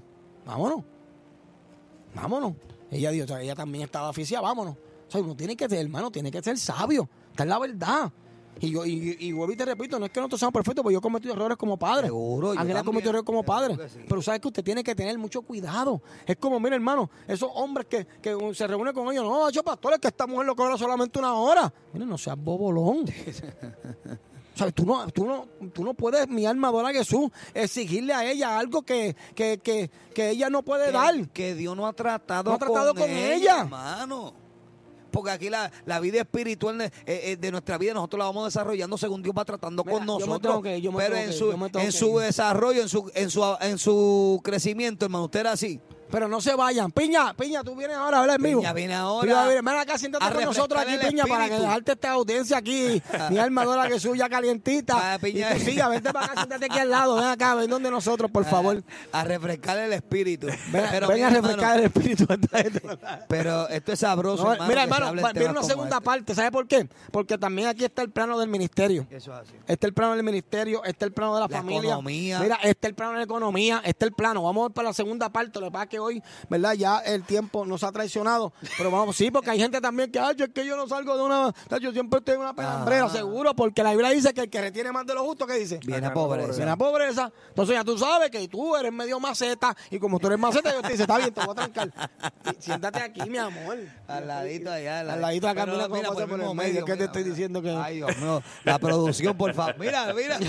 Ella dijo, o sea, ella también estaba oficial, vámonos. O sea, uno tiene que ser, hermano, tiene que ser sabio. Esta es la verdad. Y vuelvo y te repito, no es que nosotros seamos perfectos, porque yo he cometido errores como padre. Seguro, yo Ángel ha cometido errores como padre. que sí. Pero sabes que usted tiene que tener mucho cuidado. Es como, mira, hermano, esos hombres que se reúnen con ellos, no, yo pastores, que esta mujer lo cobra solamente una hora. Mira, no seas bobolón. ¿Sabes? Tú no puedes, mi alma adora a Jesús, exigirle a ella algo que ella no puede dar. Que Dios no ha tratado, No ha tratado con ella. hermano. Porque aquí la vida espiritual de nuestra vida nosotros la vamos desarrollando según Dios va tratando Mira, con yo me nosotros. tengo que ir, yo me Pero tengo en que su, ir, yo me tengo en que su ir. desarrollo, en su crecimiento, hermano, usted era así. Pero no se vayan. Piña, tú vienes ahora a hablar en vivo. Piña viene ahora Piña, ven acá, siéntate a con nosotros aquí, refrescar el Piña, para que espíritu. dejarte esta audiencia aquí. Mi alma adora a Jesús ya calientita. Ah, Piña. Y tú siga, vente para acá, siéntate aquí al lado. Ven acá, ven donde nosotros, por favor. A refrescar el espíritu. Ven, Pero ven mira, a refrescar hermano, el espíritu. Pero esto es sabroso, No, hermano. mira, que se hermano, hable viene temas una como segunda este. parte. ¿Sabe por qué? Porque también aquí está el plano del ministerio. Eso es así. Está el plano del ministerio, está el plano de la familia. Economía. Mira, está el plano de la economía, está el plano. Vamos a ver para la segunda parte. Lo que pasa es que hoy, ¿verdad? Ya el tiempo nos ha traicionado. Pero vamos, sí, porque hay gente también que, ay, es que yo no salgo de una. Yo siempre estoy en una pelambrera, seguro, porque la Biblia dice que el que retiene más de lo justo, ¿qué dice? Viene pobreza. Viene a pobreza. Entonces ya tú sabes que tú eres medio maceta. Y como tú eres maceta, yo te dice, está bien, te voy a trancar. Y siéntate aquí, mi amor. Al ladito allá. Al ladito acá, Pero mira cómo pasa por el medio. ¿Qué te estoy diciendo que? Ay, Dios mío. La producción, por favor. Mira.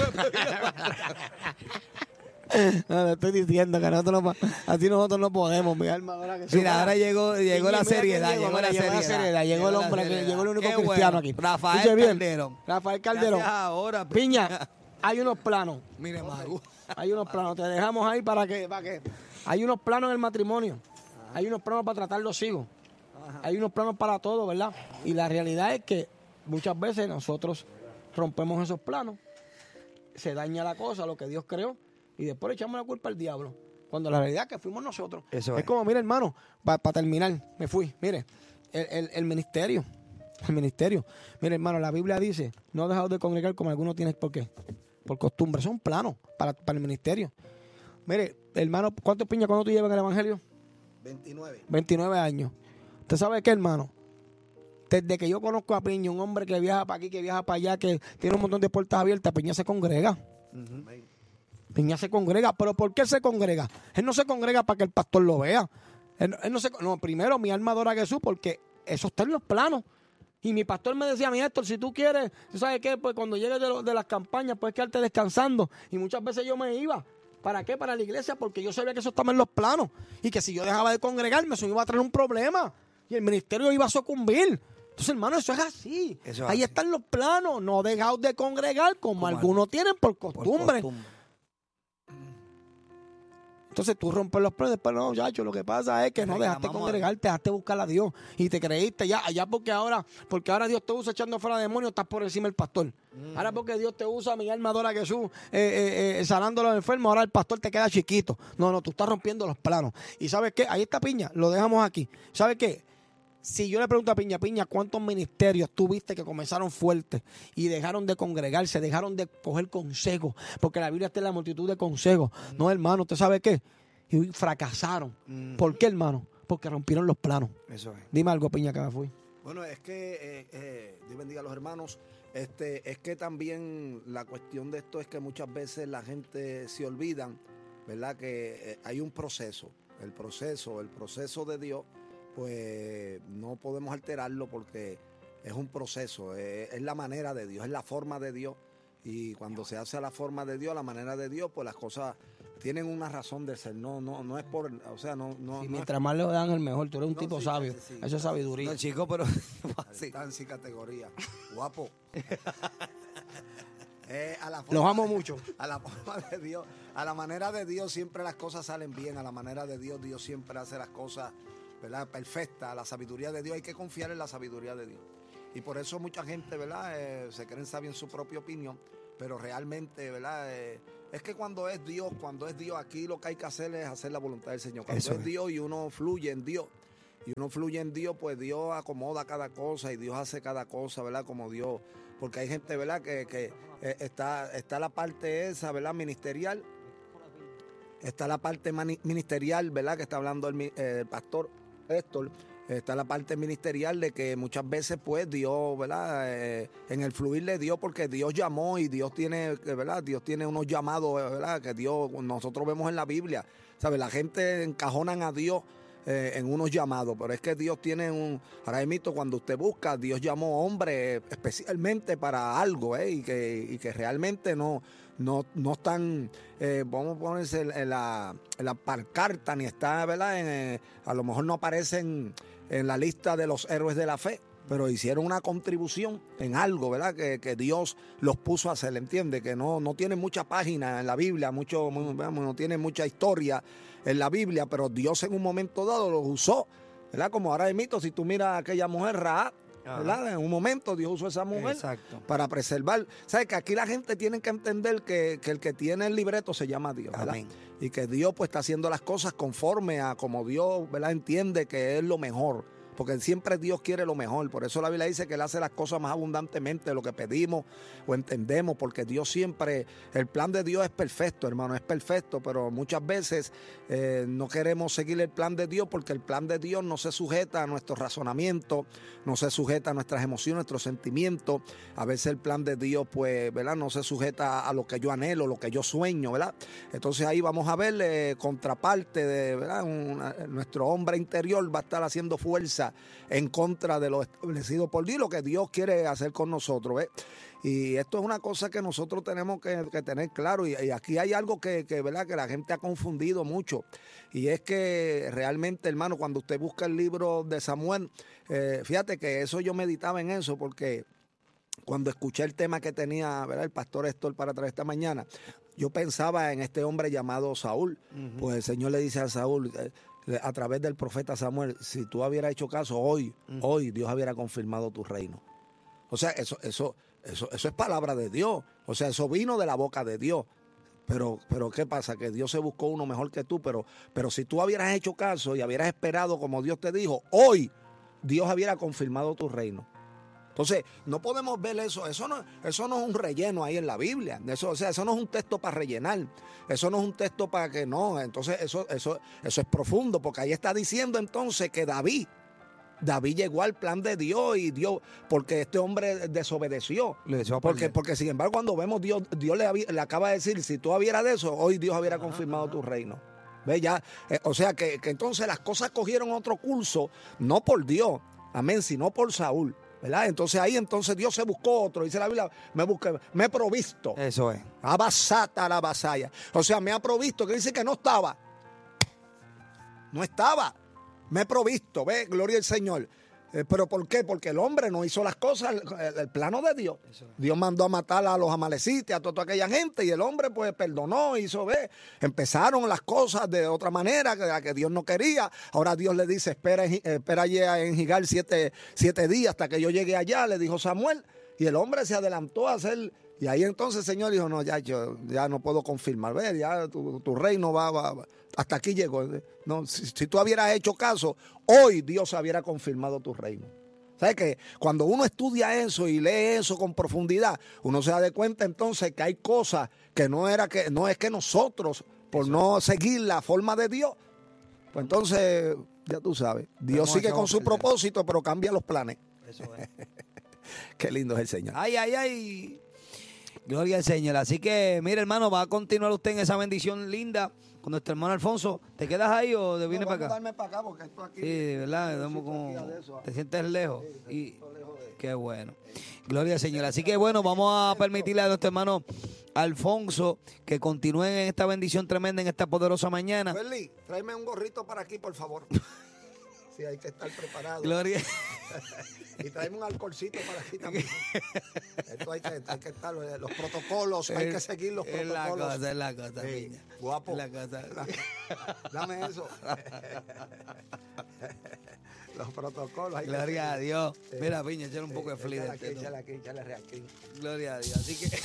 No, le estoy diciendo que así nosotros no podemos, mi alma. Mira, ahora llegó la seriedad. Llegó la seriedad. Llegó el hombre, llegó el único Qué cristiano bueno. aquí. Rafael Escuche bien, Calderón. Rafael Calderón. Gracias ahora, Piña, hay unos planos. Mire, Magu. Hay unos planos. Te dejamos ahí para que. Hay unos planos en el matrimonio. Hay unos planos para tratar los hijos. Hay unos planos para todo, ¿verdad? Y la realidad es que muchas veces nosotros rompemos esos planos. Se daña la cosa, lo que Dios creó. Y después le echamos la culpa al diablo. Cuando la realidad es que fuimos nosotros. Eso es como, mire, hermano, para terminar, me fui. Mire, el ministerio. El ministerio. Mire, hermano, la Biblia dice, no dejaos de congregar como algunos tienen. ¿Por qué? Por costumbre. Son planos para el ministerio. Mire, hermano, ¿cuántos piñas cuando tú llevas en el evangelio? 29 años. ¿Usted sabe qué, hermano? Desde que yo conozco a Piña, un hombre que viaja para aquí, que viaja para allá, que tiene un montón de puertas abiertas, Piña se congrega. Piña se congrega. ¿Pero por qué se congrega? Él no se congrega para que el pastor lo vea. No, primero, mi alma adora a Jesús porque eso está en los planos. Y mi pastor me decía, mi Héctor, si tú quieres, ¿tú sabes qué? Pues cuando llegues de las campañas, puedes quedarte descansando. Y muchas veces yo me iba. ¿Para qué? Para la iglesia, porque yo sabía que eso estaba en los planos. Y que si yo dejaba de congregarme, eso me iba a traer un problema. Y el ministerio iba a sucumbir. Entonces, hermano, eso es así. Ahí están los planos. No dejaos de congregar como algunos tienen por costumbre. Entonces tú rompes los planes, después no, muchacho, lo que pasa es que no dejaste congregarte, dejaste buscar a Dios y te creíste ya porque ahora Dios te usa echando fuera demonios, estás por encima del pastor. Ahora porque Dios te usa, mi alma adora a Jesús, sanando a los enfermos, ahora el pastor te queda chiquito. No, tú estás rompiendo los planos. ¿Y sabes qué? Ahí está Piña, lo dejamos aquí. ¿Sabes qué? Si yo le pregunto a Piña, ¿cuántos ministerios tú viste que comenzaron fuertes y dejaron de congregarse, dejaron de coger consejos? Porque la Biblia está en la multitud de consejos. No, hermano, ¿usted sabe qué? Y fracasaron. ¿Por qué, hermano? Porque rompieron los planos. Eso es. Dime algo, Piña, que me fui. Bueno, es que, Dios bendiga a los hermanos, es que también la cuestión de esto es que muchas veces la gente se olvidan, ¿verdad? Que hay un proceso. El proceso de Dios, pues no podemos alterarlo porque es un proceso, es la manera de Dios, es la forma de Dios. Y cuando se hace a la forma de Dios, a la manera de Dios, pues las cosas tienen una razón de ser. No es por, o sea, no Sí, es mientras más le dan el mejor. Tú eres un No, tipo sí, sabio. sí. Eso es sabiduría. No, chico, pero sí. Está en sí categoría. Guapo. Los amo mucho. A la forma de Dios, a la manera de Dios siempre las cosas salen bien. A la manera de Dios, Dios siempre hace las cosas, ¿verdad?, perfectas. A la sabiduría de Dios hay que confiar en la sabiduría de Dios. Y por eso mucha gente, ¿verdad?, se creen sabios en su propia opinión, pero realmente, ¿verdad?, es que cuando es Dios, aquí lo que hay que hacer es hacer la voluntad del Señor. Cuando Eso es Dios y uno fluye en Dios, pues Dios acomoda cada cosa y Dios hace cada cosa, ¿verdad?, como Dios. Porque hay gente, ¿verdad?, que está la parte esa, ¿verdad?, ministerial. Está la parte ministerial, ¿verdad?, que está hablando el pastor Héctor. Está la parte ministerial de que muchas veces, pues, Dios, ¿verdad?, en el fluir de Dios, porque Dios llamó y Dios tiene, ¿verdad?, Dios tiene unos llamados, ¿verdad?, que nosotros vemos en la Biblia. ¿Sabes? La gente encajonan a Dios en unos llamados, pero es que Dios tiene ahora mismo cuando usted busca, Dios llamó hombres especialmente para algo, y que realmente no están, vamos a ponerse en la pancarta, ni está, ¿verdad?, a lo mejor no aparecen en la lista de los héroes de la fe, pero hicieron una contribución en algo, ¿verdad?, que Dios los puso a hacer, ¿entiende? Que no tiene mucha página en la Biblia, no tiene mucha historia en la Biblia, pero Dios en un momento dado los usó, ¿verdad? Como ahora mismo, si tú miras a aquella mujer Rahab, ¿verdad? En un momento Dios usó a esa mujer Exacto. para preservar. ¿Sabes? Que aquí la gente tiene que entender que el que tiene el libreto se llama Dios, ¿verdad? Amén. Y que Dios pues está haciendo las cosas conforme a como Dios, ¿verdad?, entiende que es lo mejor. Porque siempre Dios quiere lo mejor. Por eso la Biblia dice que Él hace las cosas más abundantemente de lo que pedimos o entendemos. Porque Dios siempre, el plan de Dios es perfecto, hermano, es perfecto. Pero muchas veces no queremos seguir el plan de Dios porque el plan de Dios no se sujeta a nuestro razonamiento, no se sujeta a nuestras emociones, nuestros sentimientos. A veces el plan de Dios, pues, ¿verdad?, no se sujeta a lo que yo anhelo, lo que yo sueño, ¿verdad? Entonces ahí vamos a ver contraparte de, ¿verdad? Nuestro hombre interior va a estar haciendo fuerza en contra de lo establecido por Dios, lo que Dios quiere hacer con nosotros, ¿ves? Y esto es una cosa que nosotros tenemos que tener claro, y aquí hay algo que ¿verdad?, que la gente ha confundido mucho, y es que realmente, hermano, cuando usted busca el libro de Samuel, fíjate que eso yo meditaba en eso, porque cuando escuché el tema que tenía, ¿verdad?, el pastor Héctor para traer esta mañana, yo pensaba en este hombre llamado Saúl. Pues el Señor le dice a Saúl, a través del profeta Samuel, si tú hubieras hecho caso hoy Dios hubiera confirmado tu reino. O sea, eso es palabra de Dios. O sea, eso vino de la boca de Dios. Pero ¿qué pasa? Que Dios se buscó uno mejor que tú, pero si tú hubieras hecho caso y hubieras esperado como Dios te dijo, hoy Dios hubiera confirmado tu reino. Entonces, no podemos ver eso no es un relleno ahí en la Biblia, eso no es un texto para rellenar, eso no es un texto para que no, entonces eso es profundo, porque ahí está diciendo entonces que David llegó al plan de Dios y Dios, porque este hombre desobedeció. Porque sin embargo, cuando vemos Dios le acaba de decir, si tú hubieras de eso, hoy Dios hubiera confirmado tu reino. ¿Ves? Ya, o sea que entonces las cosas cogieron otro curso, no por Dios, amén, sino por Saúl, ¿verdad? Entonces Dios se buscó otro, dice la Biblia, me he provisto. Eso es. Abasata la vasalla. O sea, me ha provisto, que dice que no estaba. No estaba. Me he provisto, ve, gloria al Señor. ¿Pero por qué? Porque el hombre no hizo las cosas, el plano de Dios. Dios mandó a matar a los amalecitas, a toda aquella gente, y el hombre pues perdonó, hizo, ve. Empezaron las cosas de otra manera, que Dios no quería. Ahora Dios le dice, espera allá en Gigal 7 días hasta que yo llegue allá, le dijo Samuel. Y el hombre se adelantó a hacer. Y ahí entonces el Señor dijo, no, yo ya no puedo confirmar, ve, ya tu reino va, hasta aquí llegó. No, si tú hubieras hecho caso, hoy Dios hubiera confirmado tu reino. ¿Sabes qué? Cuando uno estudia eso y lee eso con profundidad, uno se da cuenta entonces que hay cosas que no es que nosotros, por no seguir la forma de Dios, pues entonces, ya tú sabes, Dios sigue con su propósito, pero cambia los planes. Eso es. Qué lindo es el Señor. Ay. Gloria al Señor. Así que, mire, hermano, va a continuar usted en esa bendición linda con nuestro hermano Alfonso. ¿Te quedas ahí o te vienes No, para vamos a acá? darme para acá porque esto aquí. Sí, de verdad, estamos como, te sientes lejos. Y qué bueno. Gloria al Señor. Así que bueno, vamos a permitirle a nuestro hermano Alfonso que continúen en esta bendición tremenda, en esta poderosa mañana. Welly, tráeme un gorrito para aquí, por favor. Sí, hay que estar preparado. Gloria. Y tráeme un alcoholcito para aquí también. Esto hay que estar, los protocolos, hay que seguir los protocolos. Es la cosa, Sí, piña. guapo. Es la cosa. Dame eso. Los protocolos. Hay que Gloria a seguir. Dios. Mira, piña, echale un poco de flea. Échale aquí, échale reactín. Gloria a Dios. Así que.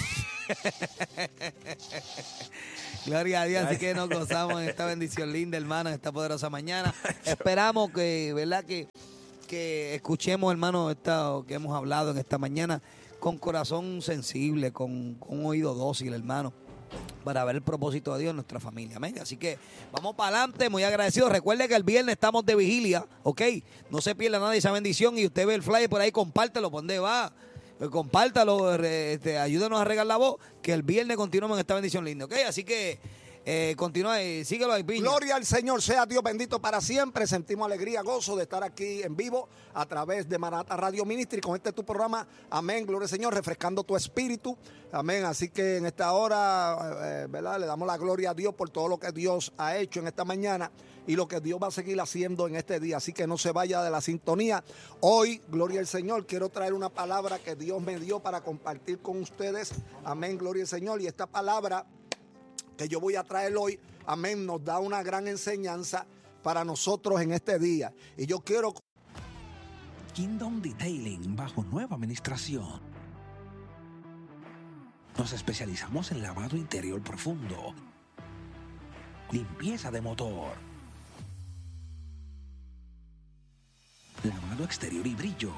Gloria a Dios. Así que nos gozamos en esta bendición linda, hermano, en esta poderosa mañana. Esperamos que, ¿verdad? Que escuchemos, hermano, esto que hemos hablado en esta mañana con corazón sensible, con un oído dócil, hermano, para ver el propósito de Dios en nuestra familia. Amén. Así que vamos para adelante, muy agradecidos. Recuerde que el viernes estamos de vigilia, ¿ok? No se pierda nada de esa bendición y usted ve el flyer por ahí, compártelo, ¿por dónde va? Compártalo, ayúdenos a regar la voz, que el viernes continuamos en esta bendición linda, ¿ok? Así que continúa y síguelo ahí, piña. Gloria al Señor, sea Dios bendito para siempre. Sentimos alegría, gozo de estar aquí en vivo a través de Maranatha Radio Ministry con este tu programa. Amén, gloria al Señor, refrescando tu espíritu. Amén, así que en esta hora, ¿verdad? Le damos la gloria a Dios por todo lo que Dios ha hecho en esta mañana y lo que Dios va a seguir haciendo en este día. Así que no se vaya de la sintonía. Hoy, gloria al Señor, quiero traer una palabra que Dios me dio para compartir con ustedes. Amén, gloria al Señor. Y esta palabra que yo voy a traer hoy, amén, nos da una gran enseñanza para nosotros en este día. Y yo quiero... Kingdom Detailing bajo nueva administración. Nos especializamos en lavado interior profundo, limpieza de motor, lavado exterior y brillo.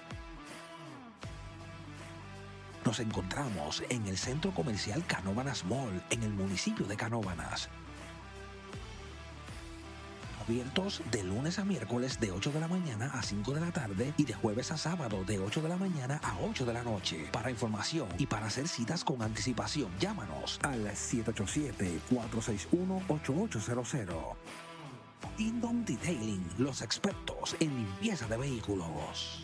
Nos encontramos en el Centro Comercial Canóvanas Mall, en el municipio de Canóvanas. Abiertos de lunes a miércoles de 8 de la mañana a 5 de la tarde y de jueves a sábado de 8 de la mañana a 8 de la noche. Para información y para hacer citas con anticipación, llámanos al 787-461-8800. Kingdom Detailing, los expertos en limpieza de vehículos.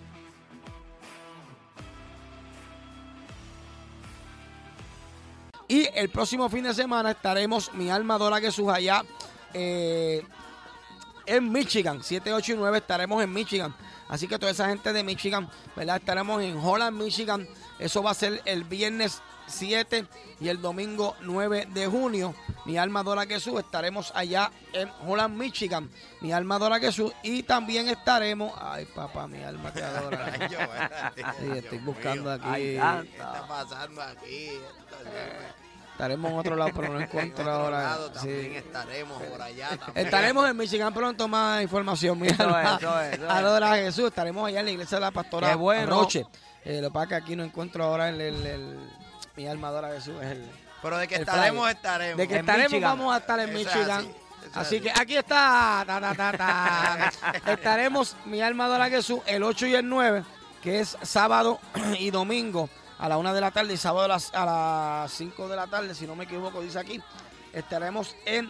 Y el próximo fin de semana estaremos, mi alma adora Jesús, allá en Michigan. 7, 8 y 9 estaremos en Michigan. Así que toda esa gente de Michigan, ¿verdad? Estaremos en Holland, Michigan. Eso va a ser el viernes 7 y el domingo 9 de junio. Mi alma adora Jesús. Estaremos allá en Holland, Michigan. Mi alma adora Jesús. Y también estaremos... Ay, papá, mi alma te adora. Sí, estoy buscando aquí. ¿Qué está pasando aquí? Estaremos en otro lado, pero no encuentro ahora. También Sí. estaremos por allá. También. Estaremos en Michigan pronto, más información. Mi alma eso es. adora a Jesús. Estaremos allá en la iglesia de la pastora Qué bueno. Roche. Lo que pasa es que aquí no encuentro ahora mi alma adora a Jesús. Es Pero de que el estaremos, flyer. estaremos. De que En estaremos, Michigan. vamos a estar en Eso es Michigan. así, eso es Así así. que aquí está. Estaremos, mi alma adora a Jesús, el 8 y el 9, que es sábado y domingo a la 1 de la tarde y sábado a las 5 de la tarde, si no me equivoco, dice aquí. Estaremos en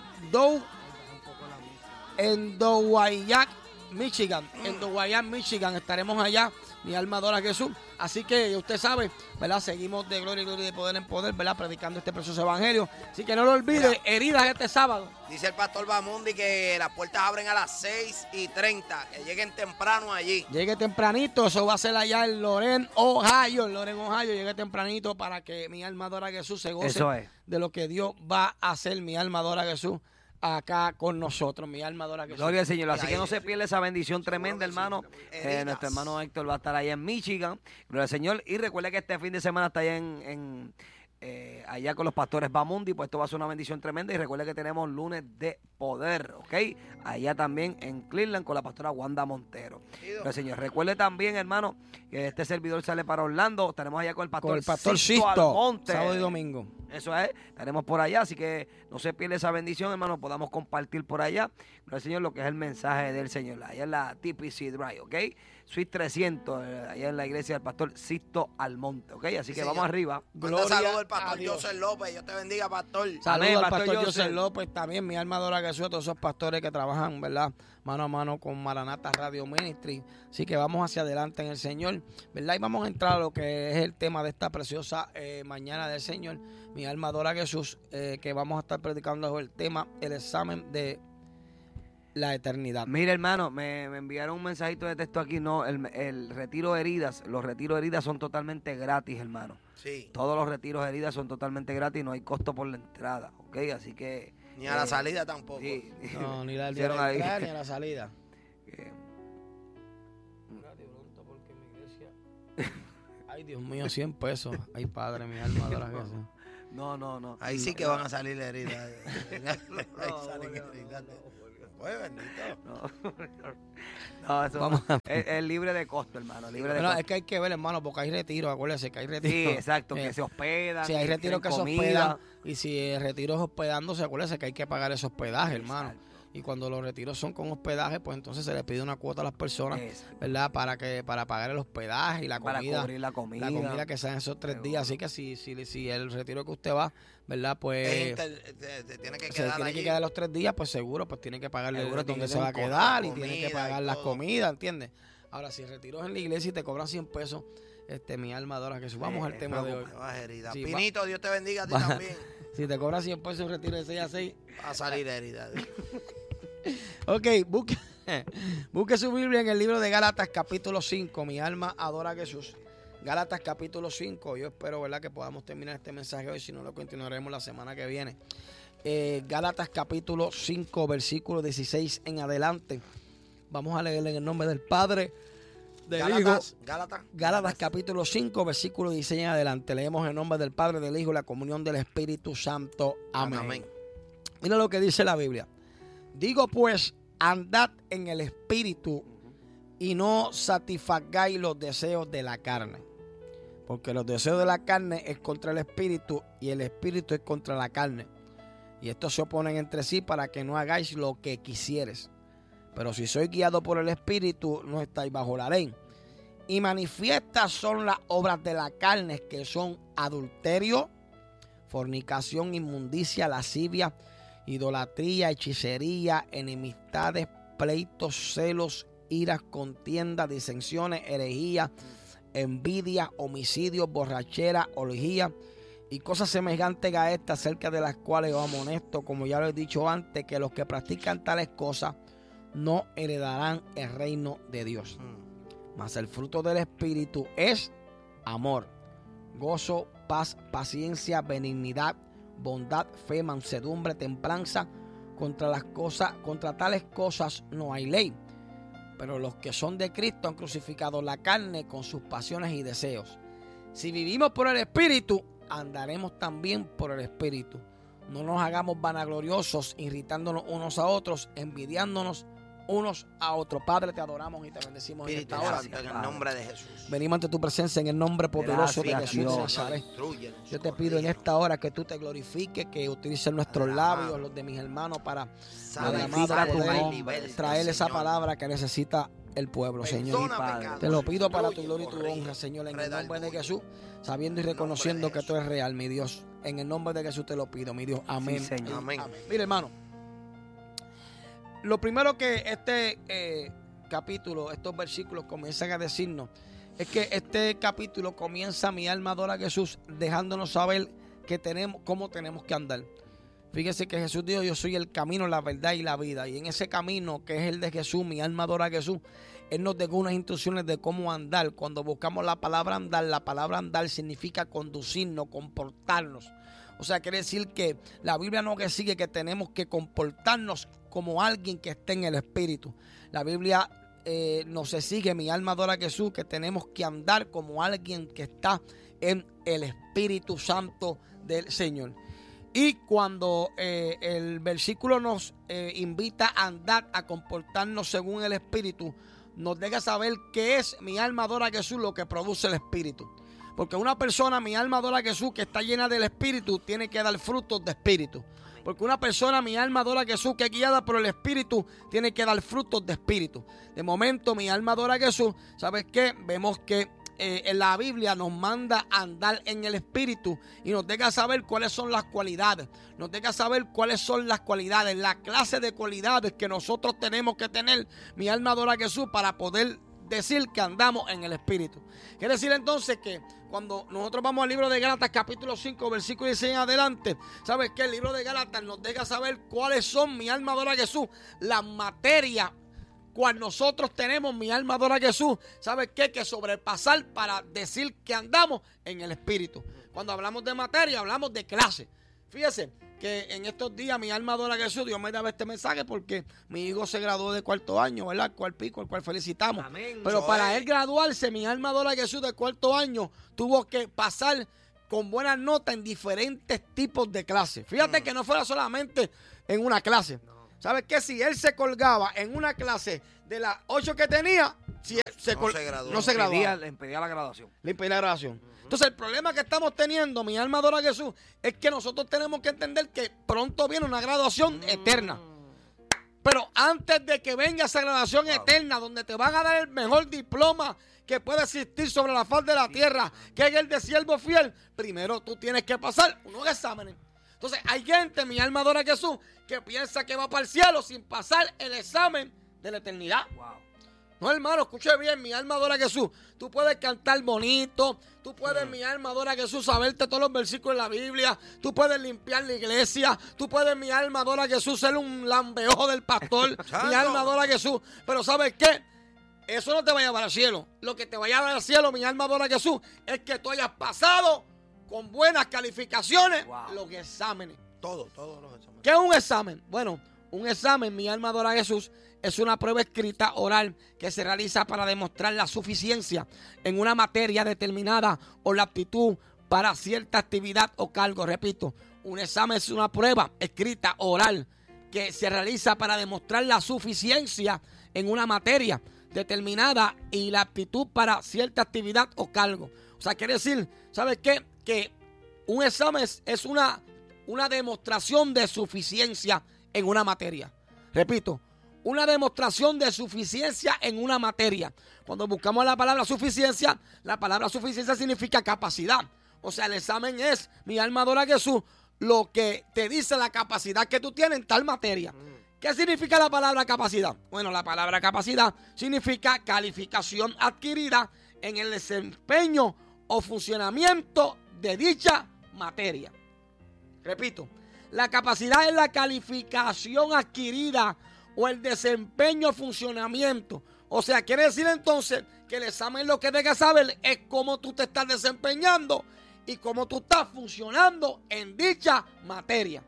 Dowagiac, Michigan. En Dowagiac, Michigan estaremos allá. Mi alma adora a Jesús. Así que usted sabe, ¿verdad? Seguimos de gloria y gloria y de poder en poder, ¿verdad? Predicando este precioso evangelio. Así que no lo olvide, heridas este sábado. Dice el pastor Bamundi que las puertas abren a las 6:30. Que lleguen temprano allí. Llegue tempranito, eso va a ser allá en Loren, Ohio. En Loren, Ohio, llegue tempranito para que mi alma adora a Jesús se goce Eso es. de lo que Dios va a hacer. Mi alma adora a Jesús acá con nosotros. Mi alma adora a Jesús. Gloria al Señor. Así Ahí, que no se pierda esa bendición tremenda, hermano. Heridas. Nuestro hermano Héctor va a estar allá en Michigan. Gloria al Señor. Y recuerde que este fin de semana está allá allá con los pastores Bamundi. Pues esto va a ser una bendición tremenda. Y recuerde que tenemos lunes de poder, ¿ok? Allá también en Cleveland con la pastora Wanda Montero. Gloria al Señor. Recuerde también, hermano, que este servidor sale para Orlando. Estaremos allá con el pastor, Con el pastor Sisto Sisto, Almonte. sábado y domingo. Eso es, estaremos por allá, así que no se pierda esa bendición, hermano, podamos compartir por allá, gloria al Señor, lo que es el mensaje del Señor, allá en la TPC Drive, ¿ok? Suite 300, allá en la iglesia del pastor Sisto Almonte, ¿ok? Así que señor. vamos arriba. Manda saludos el pastor Adiós. José López. Dios te bendiga, pastor. Saludos al Pastor pastor Joseph. José López, también mi alma adora a Jesús, a todos esos pastores que trabajan, ¿verdad? Mano a mano con Maranata Radio Ministry. Así que vamos hacia adelante en el Señor, ¿verdad? Y vamos a entrar a lo que es el tema de esta preciosa mañana del Señor. Mi alma adora a Jesús, que vamos a estar predicando el tema, el examen de la eternidad. Mira, hermano, me enviaron un mensajito de texto aquí. No, el retiro de heridas, los retiros de heridas son totalmente gratis, hermano. Sí. Todos los retiros de heridas son totalmente gratis, no hay costo por la entrada, ¿ok? Así que... Ni a la salida tampoco. Sí. No, ni la Hicieron ahí. entrada ni a la salida. que- Ay, Dios mío, 100 pesos. Ay, Padre, mi alma adora a Jesús. No. Ahí sí que van a salir heridas. Ahí salen heridas. Pues bendito. No, eso Vamos es libre de costo, hermano, libre de Bueno, costo. es que hay que ver, hermano, porque hay retiros, acuérdense que hay Sí, retiros. exacto, que se hospedan. Si hay retiros que se tienen hospedan, y si el retiro es hospedándose, acuérdense que hay que pagar ese hospedaje, hermano. Exacto. Y cuando los retiros son con hospedaje, pues entonces se le pide una cuota a las personas, Exacto. ¿verdad? Para pagar el hospedaje y la Para comida. cubrir la comida. La comida que sean esos 3 días. Así que si el retiro que usted va, ¿verdad? Pues Te tiene que se quedar tiene allí. que quedar los 3 días, pues seguro, pues tiene que pagarle Seguro tiene donde que se va a tener quedar y comida tiene que y pagar las todo. comidas, ¿entiendes? Ahora, si el retiro es en la iglesia y te cobran 100 pesos, mi alma adora que vamos al tema de hoy. Me vas herida. Sí, Pinito, Dios te bendiga a ti va- también. Si te cobran 100 pesos un retiro de 6 a 6, Va a salir herida. ok, busque su Biblia en el libro de Gálatas capítulo 5. Mi alma adora a Jesús. Gálatas capítulo 5. Yo espero, ¿verdad?, que podamos terminar este mensaje hoy. Si no, lo continuaremos la semana que viene. Gálatas capítulo 5, versículo 16 en adelante. Vamos a leerle en el nombre del Padre, del Hijo. Gálatas capítulo 5, versículo 16 en adelante. Leemos en el nombre del Padre, del Hijo y la comunión del Espíritu Santo. Amén. Amén. Mira lo que dice la Biblia. Digo pues, andad en el Espíritu y no satisfagáis los deseos de la carne. Porque los deseos de la carne es contra el Espíritu y el Espíritu es contra la carne. Y estos se oponen entre sí para que no hagáis lo que quisieres. Pero si sois guiados por el Espíritu, no estáis bajo la ley. Y manifiestas son las obras de la carne, que son adulterio, fornicación, inmundicia, lascivia, idolatría, hechicería, enemistades, pleitos, celos, iras, contiendas, disensiones, herejías, envidia, homicidios, borrachera, orgía y cosas semejantes a estas, acerca de las cuales os amonesto, como ya lo he dicho antes, que los que practican tales cosas no heredarán el reino de Dios. Mas el fruto del Espíritu es amor, gozo, paz, paciencia, benignidad, bondad, fe, mansedumbre, templanza. Contra tales cosas no hay ley. Pero los que son de Cristo han crucificado la carne con sus pasiones y deseos. Si vivimos por el Espíritu, andaremos también por el Espíritu. No nos hagamos vanagloriosos, irritándonos unos a otros, envidiándonos unos a otros. Padre, te adoramos y te bendecimos en Espíritu esta hora. Santo, en el nombre de Jesús. Venimos ante tu presencia en el nombre poderoso de Gracias, Jesús de Dios. Nazaret. Instrúyenos, Yo te pido en esta hora que tú te glorifiques, que utilices nuestros labios, los de mis hermanos, para Santifica tu poder nombre, traer esa Señor. palabra que necesita el pueblo, Señor. Perdona Padre. pecados, Te lo pido para tu instruye, gloria y tu corrige, honra, Señor, en el reda nombre de orgullo. Jesús, sabiendo y En el nombre reconociendo de que tú eres real, mi Dios. En el nombre de Jesús te lo pido, mi Dios. Amén. Sí, Señor. Amén. Mira, hermano, lo primero que este capítulo, estos versículos comienzan a decirnos, es que este capítulo comienza: mi alma adora a Jesús, dejándonos saber que cómo tenemos que andar. Fíjese que Jesús dijo: yo soy el camino, la verdad y la vida. Y en ese camino, que es el de Jesús, mi alma adora a Jesús, Él nos dejó unas instrucciones de cómo andar. Cuando buscamos la palabra andar significa conducirnos, comportarnos. O sea, quiere decir que la Biblia no que sigue que tenemos que comportarnos como alguien que esté en el Espíritu. La Biblia nos exige, mi alma adora a Jesús, que tenemos que andar como alguien que está en el Espíritu Santo del Señor. Y cuando el versículo nos invita a andar, a comportarnos según el Espíritu, nos deja saber qué es mi alma adora a Jesús, lo que produce el Espíritu. Porque una persona, mi alma adora a Jesús, que está llena del Espíritu, tiene que dar frutos de Espíritu. Porque una persona, mi alma adora a Jesús, que es guiada por el Espíritu, tiene que dar frutos de Espíritu. De momento, mi alma adora a Jesús. ¿Sabes qué? Vemos que en la Biblia nos manda a andar en el Espíritu y nos deja saber cuáles son las cualidades. Nos deja saber cuáles son las cualidades, la clase de cualidades que nosotros tenemos que tener, mi alma adora a Jesús, para poder decir que andamos en el Espíritu. Quiere decir entonces que cuando nosotros vamos al libro de Gálatas capítulo 5 versículo 16 en adelante, ¿sabes qué? El libro de Gálatas nos deja saber cuáles son, mi alma adora a Jesús, las materias cual nosotros tenemos, mi alma adora a Jesús, ¿sabes qué? Que sobrepasar para decir que andamos en el Espíritu. Cuando hablamos de materia, hablamos de clase. Fíjese que en estos días mi alma adora a Jesús, Dios me daba este mensaje porque mi hijo se graduó de cuarto año, ¿verdad? El cual pico, el cual felicitamos. Amén. Pero para él graduarse, mi alma adora a Jesús de cuarto año, tuvo que pasar con buenas notas en diferentes tipos de clases. Fíjate que no fuera solamente en una clase. ¿Sabes qué? Si él se colgaba en una clase de las 8 que tenía, si él no se graduaba. Le impedía la graduación. Le impedía la graduación. Entonces, el problema que estamos teniendo, mi alma adora a Jesús, es que nosotros tenemos que entender que pronto viene una graduación eterna. Pero antes de que venga esa graduación eterna, donde te van a dar el mejor diploma que puede existir sobre la faz de la tierra, que es el de siervo fiel, primero tú tienes que pasar unos exámenes. Entonces, hay gente, mi alma adora a Jesús, que piensa que va para el cielo sin pasar el examen de la eternidad. Wow. No, hermano, escuche bien, mi alma adora a Jesús. Tú puedes cantar bonito, tú puedes, mi alma adora a Jesús, saberte todos los versículos de la Biblia, tú puedes limpiar la iglesia, tú puedes, mi alma adora a Jesús, ser un lambeojo del pastor, mi alma adora a Jesús. Pero ¿sabes qué? Eso no te va a llevar al cielo. Lo que te va a llevar al cielo, mi alma adora a Jesús, es que tú hayas pasado con buenas calificaciones los exámenes. Todos los exámenes. ¿Qué es un examen? Bueno, un examen, mi alma adora a Jesús, es una prueba escrita oral que se realiza para demostrar la suficiencia en una materia determinada o la aptitud para cierta actividad o cargo. Repito, un examen es una prueba escrita oral que se realiza para demostrar la suficiencia en una materia determinada y la aptitud para cierta actividad o cargo. O sea, quiere decir, ¿sabes qué? Que un examen es una demostración de suficiencia en una materia. Repito, una demostración de suficiencia en una materia. Cuando buscamos la palabra suficiencia significa capacidad. O sea, el examen es, mi alma adora a Jesús, lo que te dice la capacidad que tú tienes en tal materia. ¿Qué significa la palabra capacidad? Bueno, la palabra capacidad significa calificación adquirida en el desempeño o funcionamiento de dicha materia. Repito, la capacidad es la calificación adquirida o el desempeño o funcionamiento. O sea, quiere decir entonces que el examen lo que debes saber es cómo tú te estás desempeñando y cómo tú estás funcionando en dicha materia.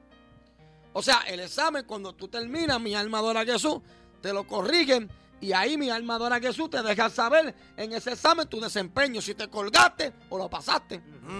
O sea, el examen cuando tú terminas, mi alma adora a Jesús, te lo corrigen y ahí mi alma adora a Jesús te deja saber en ese examen tu desempeño, si te colgaste o lo pasaste.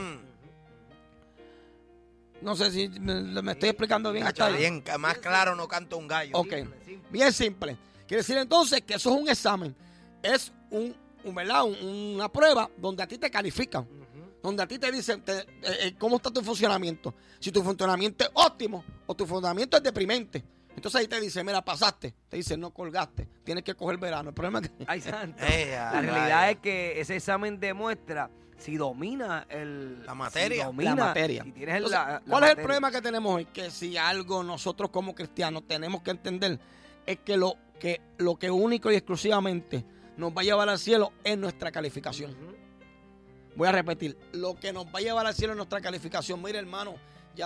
No sé si me estoy explicando bien. Está bien, más claro no canta un gallo. Ok, bien simple. Quiere decir entonces que eso es un examen. Es ¿verdad? Una prueba donde a ti te califican. Donde a ti te dicen cómo está tu funcionamiento. Si tu funcionamiento es óptimo o tu funcionamiento es deprimente. Entonces ahí te dice, mira, pasaste. Te dice, no colgaste. Tienes que coger verano. El problema es que... Ay, santo. La realidad es que ese examen demuestra si domina la materia. La materia. Si tienes Entonces, ¿cuál es el problema que tenemos hoy? Que si algo nosotros como cristianos tenemos que entender es que lo que único y exclusivamente nos va a llevar al cielo es nuestra calificación. Voy a repetir, lo que nos va a llevar al cielo es nuestra calificación. Mire, hermano,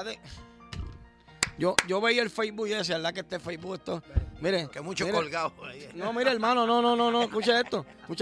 yo veía el Facebook y decía, ¿verdad que este Facebook esto? Mire, que mucho colgado ahí. No, mire, hermano, no, escucha esto,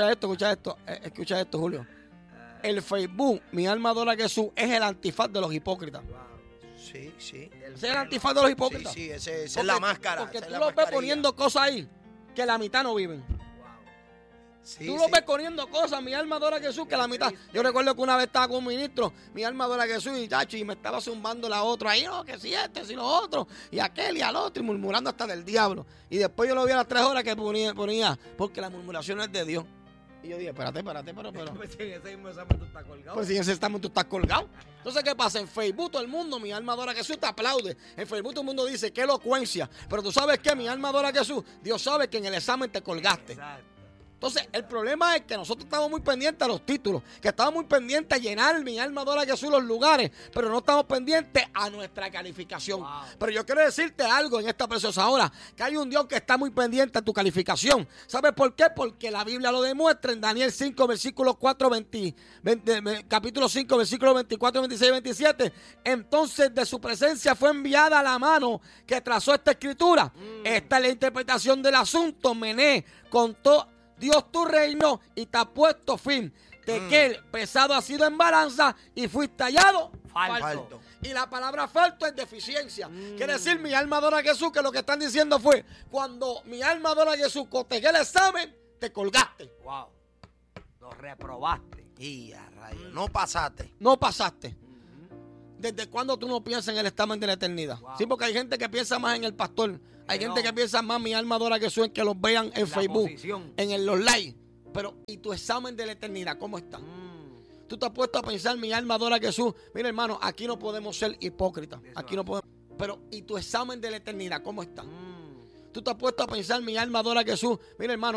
Julio. El Facebook, mi alma adora a Jesús, es el antifaz de los hipócritas. Sí. Ese es el antifaz de los hipócritas. Sí, esa es la máscara. Porque tú los ves poniendo cosas ahí que la mitad no viven. Sí, tú los ves poniendo cosas, mi alma adora a Jesús, que la mitad. Yo recuerdo que una vez estaba con un ministro, mi alma adora a Jesús, y me estaba zumbando la otra ahí, no, que si si lo otro, y aquel y al otro, y murmurando hasta del diablo. Y después yo lo vi a las 3 horas que ponía porque la murmuración es de Dios. Y yo dije, espérate, pero. Pues si en ese mismo examen tú estás colgado. Pues si en ese examen tú estás colgado. Entonces, ¿qué pasa? En Facebook todo el mundo, mi alma adora a Jesús, te aplaude. En Facebook todo el mundo dice, qué elocuencia. Pero tú sabes qué, mi alma adora a Jesús. Dios sabe que en el examen te colgaste. Exacto. Entonces, el problema es que nosotros estamos muy pendientes a los títulos, que estamos muy pendientes a llenar mi alma adora a Jesús los lugares, pero no estamos pendientes a nuestra calificación. Wow. Pero yo quiero decirte algo en esta preciosa hora, que hay un Dios que está muy pendiente a tu calificación. ¿Sabes por qué? Porque la Biblia lo demuestra en Daniel 5, versículos 4, capítulo 5, versículos 24, 26 y 27. Entonces de su presencia fue enviada la mano que trazó esta escritura. Esta es la interpretación del asunto. Mené contó Dios tu reino y te ha puesto fin. Tequel, pesado ha sido en balanza y fuiste hallado falto. Y la palabra falto es deficiencia. Quiere decir, mi alma adora a Jesús, que lo que están diciendo fue, cuando mi alma adora a Jesús, cotegué el examen, te colgaste. Wow. Lo reprobaste. Y a rayos, no pasaste. No pasaste. ¿Desde cuándo tú no piensas en el examen de la eternidad? Wow. Sí, porque hay gente que piensa más en el pastor. Hay gente que piensa más, mi alma adora a Jesús, en que los vean en Facebook, en los likes. Pero, ¿y tu examen de la eternidad cómo está? Tú te has puesto a pensar, mi alma adora a Jesús. Mira, hermano, aquí no podemos ser hipócritas. Aquí no podemos. Pero, ¿y tu examen de la eternidad cómo está? Tú te has puesto a pensar, mi alma adora a Jesús. Mira, hermano,